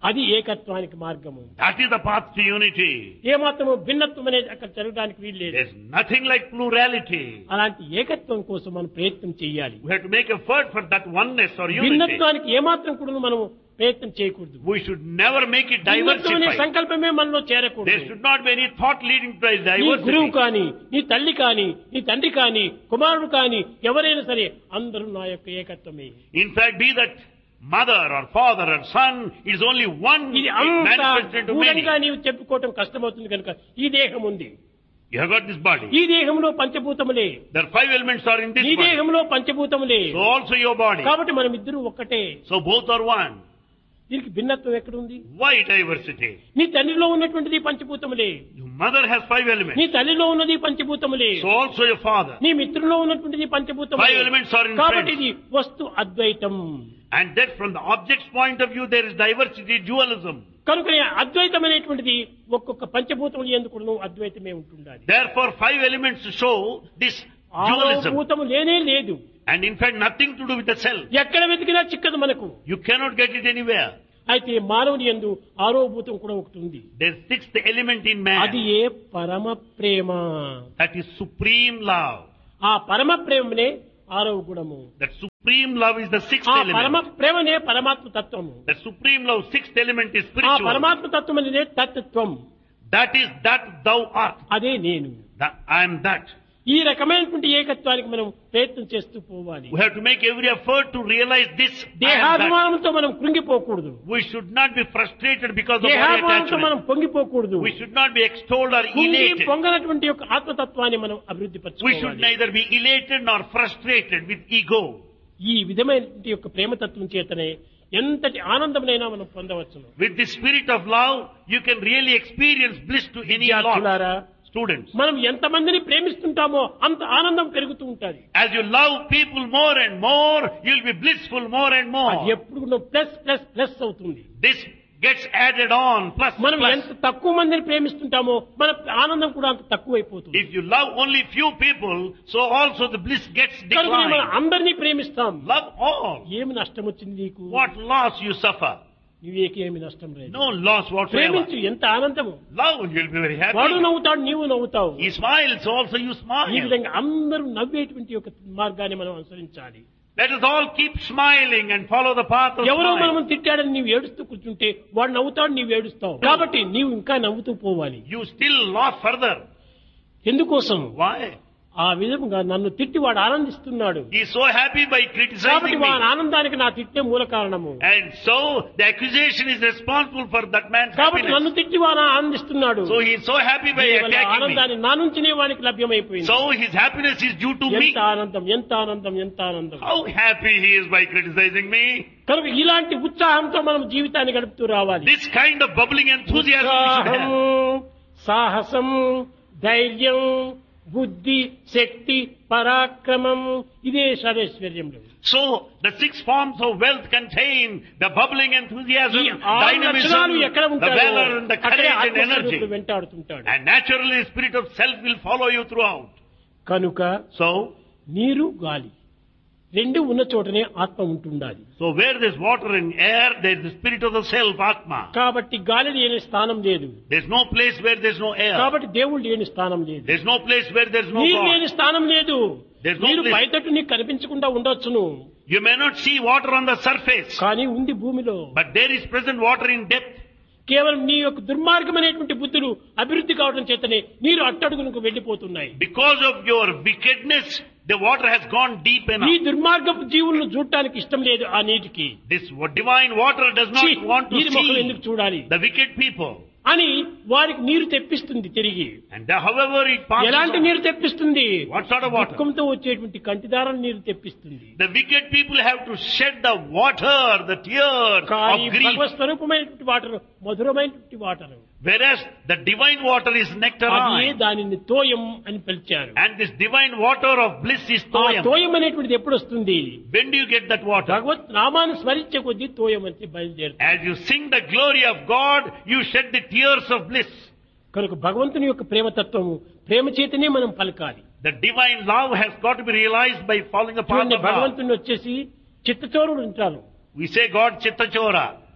అది ఏకత్వానికి మార్గము. That is the path to unity. ఏమాత్రము భిన్నత్వం అనేది అక్కడ జరగడానికి వీల్లేదు. There's nothing like plurality. అలాంటి ఏకత్వం కోసం మనం ప్రయత్నం చేయాలి. We have to make effort for that oneness or unity. భిన్నత్వానికి ఏమాత్రం కూడా మనం ప్రయత్నం చేయకూడదు. We should never make it భిన్నత్వం అనే diversified. సంకల్పమే మనలో There చేరకూడదు. should not be any thought leading to నీ గురువు diversity. కానీ, నీ తల్లి కానీ, నీ తండ్రి కానీ, కుమారుడు కానీ, ఎవరైనా సరే అందరూ నా యొక్క ఏకత్వమే. In fact, be that mother or father or son, it is only one ఇది అంత manifested to many. దూరంగా నీవు చెప్పుకోవటం కష్టమవుతుంది కనుక ఈ దేహం ఉంది. You have got this body. ఈ దేహంలో పంచభూతములే. There are five elements are in this ఈ body. దేహంలో పంచభూతములే. So also your body. కాబట్టి మనం ఇద్దరు ఒక్కటే. So both are one. దీనికి భిన్నత్వం ఎక్కడుంది? Why diversity? నీ తండ్రిలో ఉన్నటువంటిది పంచభూతములే. Your mother has five నీ elements. తల్లిలో ఉన్నది పంచభూతములే. So also your father. నీ మిత్రులో ఉన్నటువంటిది పంచభూతములే. Five elements are in కాబట్టి friends. ఇది వస్తు అద్వైతం. And that from the object's point of view there is diversity, dualism. కనుక అద్వైతం అనేటువంటిది ఒక్కొక్క పంచభూతములు ఎందుకు అద్వైతమే ఉంటుండాలి. Therefore five elements show this dualism. భూతము లేనే లేదు. And in fact nothing to do with the self. ఎక్కడ వెతికినా చిక్కదు మనకు. You cannot get it anywhere. అయితే మానవుని యందు ఆరో భూతం కూడా ఒకటి ఉంది. There's sixth element in అది man. ఏ పరమ ప్రేమ. That is supreme love. ఆ పరమ ప్రేమనే ఆరవ గుణము. That supreme love is the sixth ఆ పరమ element. ప్రేమనే పరమాత్మ తత్వము. The supreme love, sixth element is ఆ spiritual. పరమాత్మ తత్వం అనేది తత్వం. That is that thou art. అదే నేను. That I am that. ఈ రకమైనటువంటి ఏకత్వానికి మనం ప్రయత్నం చేస్తూ పోవాలి. We have to make every effort to realize this. I am that. దేహాభిమానంతో మనం కృంగిపోకూడదు. We should not be frustrated because of body దేహాభిమానంతో మనం attachment. పొంగిపోకూడదు. We should not be extolled or కుంగి elated. పొంగనటువంటి యొక్క ఆత్మతత్వాన్ని మనం అభివృద్ధి We should పరచుకోవాలి. neither be elated nor frustrated with ego. ఈ విధమైనటువంటి యొక్క ప్రేమతత్వం చేతనే ఎంతటి ఆనందమునైనా మనం పొందవచ్చును. With the spirit of love, you can really experience bliss to any lot. విద్యార్థులారా, Students, మనం ఎంతమందిని ప్రేమిస్తుంటామో అంత ఆనందం పెరుగుతూ ఉంటుంది. as you love people more and more, you'll be blissful more and అది more. ఎప్పుడు ప్లస్ ప్లస్ ప్లస్ అవుతుంది. This gets added on, plus, మనం plus. ఎంత తక్కువ మందిని ప్రేమిస్తుంటామో మన ఆనందం కూడా అంత తక్కువైపోతుంది. If you love only few people, so also the bliss gets కనుక మనం declined. అందరినీ ప్రేమిస్తాం. Love all. ఏమి నష్టం వచ్చింది నీకు? What loss you suffer? నీవేకేమి నష్టం లేదు. No loss whatsoever. ప్రేమించు, ఎంత ఆనందము. Love, you'll be very వాడు happy. నవ్వుతాడు, నీవు నవ్వుతావు. He smiles, also you ఈ smile. విధంగా అందరూ నవ్వేటువంటి ఒక మార్గాన్ని మనం అనుసరించాలి. Let us all keep smiling and follow the path of ఎవరో smile. మనం తిట్టాడని నీవు ఏడుస్తూ కూర్చుంటే వాడు నవ్వుతాడు, నీవు ఏడుస్తావు. కాబట్టి నీవు ఇంకా నవ్వుతూ పోవాలి. You still laugh further. ఎందుకోసం? Why? ఆ విధంగా నన్ను తిట్టి వాడు ఆనందిస్తున్నాడు. He is so happy by కాబట్టి criticizing వాడి me. ఆనందానికి నా తిట్టే మూల కారణము. And so the accusation is responsible for that man's కాబట్టి నన్ను happiness. తిట్టి వాడు ఆనందిస్తున్నాడు. So he is so happy by కేవలం attacking me. ఆనందాన్ని నా నుంచినే వానికి లభ్యమైపోయింది. So his happiness is due to me. ఎంత ఆనందం, ఎంత ఆనందం, ఎంత ఆనందం. How happy he is by criticizing me. కనుక ఇలాంటి ఉత్సాహంతో మనం జీవితాన్ని గడుపుతూ రావాలి. This kind of bubbling enthusiasm we should ఉత్సాహం, have. సాహసం, ధైర్యం, బుద్ధి, శక్తి, పరాక్రమం, ఇదే సర్వైశ్వర్యంలో. So the six forms of wealth contain the bubbling enthusiasm, ఈ ఆరు dynamism, లక్షణాలు ఎక్కడ the ఉంటాయో valor and the అక్కడే courage and energy. ఆత్మస్వరూపుడు వెంటాడుతుంటాడు. And naturally the spirit of self will follow you throughout. కనుక So, నీరు, గాలి రెండు ఉన్న చోటనే ఆత్మ ఉంటుండాలి. so where there is water and air, there is the spirit of the self, Atma. కాబట్టి గాలి లేని స్థానం లేదు. There is no place where there is no air. కాబట్టి దేవుడు లేని స్థానం లేదు. There is no place where there is no నీరు God. లేని స్థానం లేదు. There's no నీరు place. పైతట్టు నీకు కనిపించకుండా ఉండొచ్చును, You may not see water on the surface, కానీ ఉంది భూమిలో. but there is present water in depth. కేవలం నీ యొక్క దుర్మార్గమైనటువంటి బుద్ధులు అభివృద్ధి కావడం చేతనే నీరు అట్టడుగునకు వెళ్లిపోతున్నాయి. Because of your wickedness, the water has gone deep ఈ enough. దుర్మార్గపు జీవులను చూడటానికి ఇష్టం లేదు ఆ నీటికి. This divine water does ఛీ, not want to నీరు మొక్కలు ఎందుకు see చూడాలి the wicked people. అని వారికి నీరు తెప్పిస్తుంది తిరిగి. And the- however it passes ఎలాంటి on, నీరు తెప్పిస్తుంది? what sort of water? దుఃఖంతో వచ్చేటువంటి కంటిదారం నీరు తెప్పిస్తుంది. The wicked people have to shed the water, the tears కానీ of grief. భగవత్ స్వరూపమైనటువంటి వాటర్ మధురమైనటువంటి water, Whereas the divine water is అదే nectarine. దానిని తోయం అని పిలిచారు. And this divine water of bliss is ఆ toyam. తోయం అనేటువంటిది ఎప్పుడు వస్తుంది? When do you get that water? భగవత్ నామాన్ని స్మరించే కొద్దీ తోయం అని బయలుదేరుతుంది. As you sing the glory of God, you shed the tears of bliss. కనుక భగవంతుని యొక్క ప్రేమతత్వము ప్రేమ చేతనే మనం పలకాలి. The divine love has got to be realized by following the path చూడండి, of love. భగవంతుని వచ్చేసి చిత్తచోరుడు ఉంటారు. We say God Chittachora.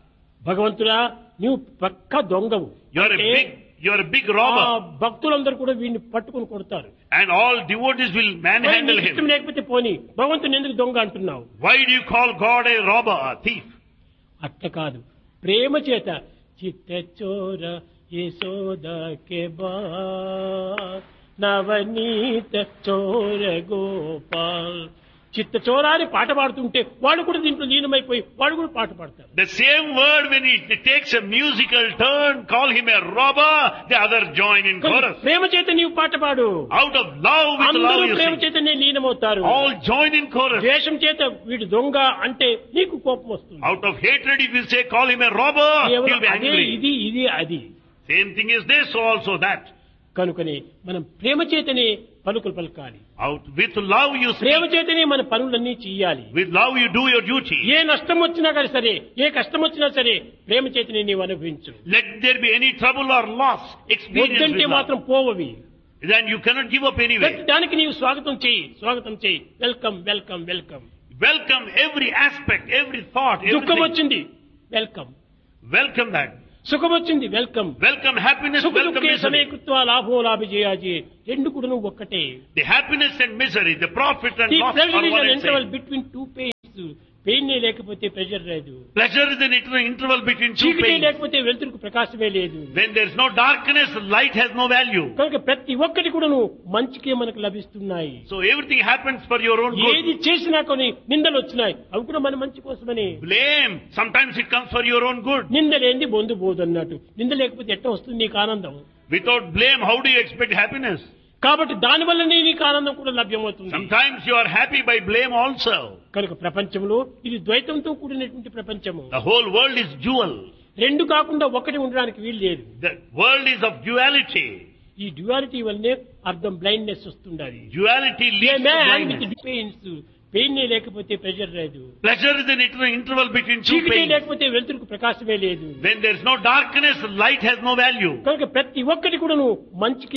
భగవంతుడా నువ్వు పక్క దొంగవు You are a అంటే big, you are a big ఆ robber. భక్తులందరూ కూడా వీడిని పట్టుకుని కొడతారు. And all devotees will manhandle నీకు ఇష్టం him. లేకపోతే పోని భగవంతుని ఎందుకు దొంగ అంటున్నావు? Why do you call God a robber, a thief? అట్ట కాదు, ప్రేమ చేత చిత్త చోర యశోద కే బా నవనీత చోర గోపాల్. చిత్త చోరాని పాట పాడుతుంటే వాడు కూడా దీంట్లో లీనమైపోయి వాడు కూడా పాట పాడతారు. The same word, when it takes a musical turn, call him a robber, the other join in chorus. ప్రేమ చేత నీవు పాట పాడు. Out of love, with అందరూ love you ప్రేమ sing. చేతనే లీనమవుతారు. All join in chorus. ద్వేషం చేత వీడు దొంగ అంటే నీకు కోపం వస్తుంది. Out of hatred, if you say call him a robber, కేవలం he'll be అదే angry. ఇది ఇది అది. Same thing is this, so also that. కనుకనే మనం ప్రేమ చేతనే పలుకులు పలకాలి. Out with love you Prema speak. చేతనే మన పనులన్నీ చెయ్యాలి. With love you do your duty. ఏ నష్టం వచ్చినా కానీ సరే, ఏ కష్టం వచ్చినా సరే ప్రేమ చేతనే నీవు అనుభవించు. Let there be any trouble or loss, experience వద్దంటే with love. మాత్రం పోవవి. Then you cannot give up anyway. దానికి నీవు స్వాగతం చేయి, స్వాగతం చేయి, welcome welcome welcome. Welcome every aspect, every thought, దుఃఖం everything. వచ్చింది వెల్కమ్, Welcome that. సుఖం వచ్చింది వెల్కమ్. Welcome happiness, సుఖ welcome దుఃఖే misery. సమయకృత్వ లాభో లాభిజయాజి, రెండు కూడా నువ్వు ఒక్కటే. The happiness and misery, the profit and The loss pleasure are is one an and interval same. between two pains. Pain లేకపోతే ప్రెషర్ లేదు, Pleasure is an inter- interval between two చీకటి pains. లేకపోతే వెలుతురుకు ప్రకాశమే లేదు. When there is no darkness, light has no value. కనుక ప్రతి ఒక్కటి కూడా నువ్వు మంచికే మనకు లభిస్తున్నాయి. So everything happens for your own good. ఏది చేసినా కొన్ని నిందలు వచ్చినాయి, అవి కూడా మన మంచి కోసమని. Blame, sometimes it comes for your own good. నిందలేంది బొందు పోదు అన్నట్టు. నింద లేకపోతే ఎట్ట వస్తుంది నీకు ఆనందం? Without blame, how do you expect happiness? కాబట్టి దాని వల్లనే నీకు ఆనందం కూడా లభ్యమవుతుంది. Sometimes you are happy by blame also. కనుక ప్రపంచంలో ఇది ద్వైతంతో కూడినటువంటి ప్రపంచము. The whole world is dual. రెండు కాకుండా ఒకటి ఉండడానికి వీలు లేదు. The world is of duality. ఈ డ్యువాలిటీ వల్లనే అర్థం blindness వస్తుండాలి. Duality leads to blindness. Pains, pain లేకపోతే ప్రెషర్ లేదు, Pleasure is an inter- interval between two చీకటి pains. లేకపోతే వెలుతురుకు ప్రకాశమే లేదు. When there is no darkness, light has no value. కనుక ప్రతి ఒక్కటి కూడా నువ్వు మంచికి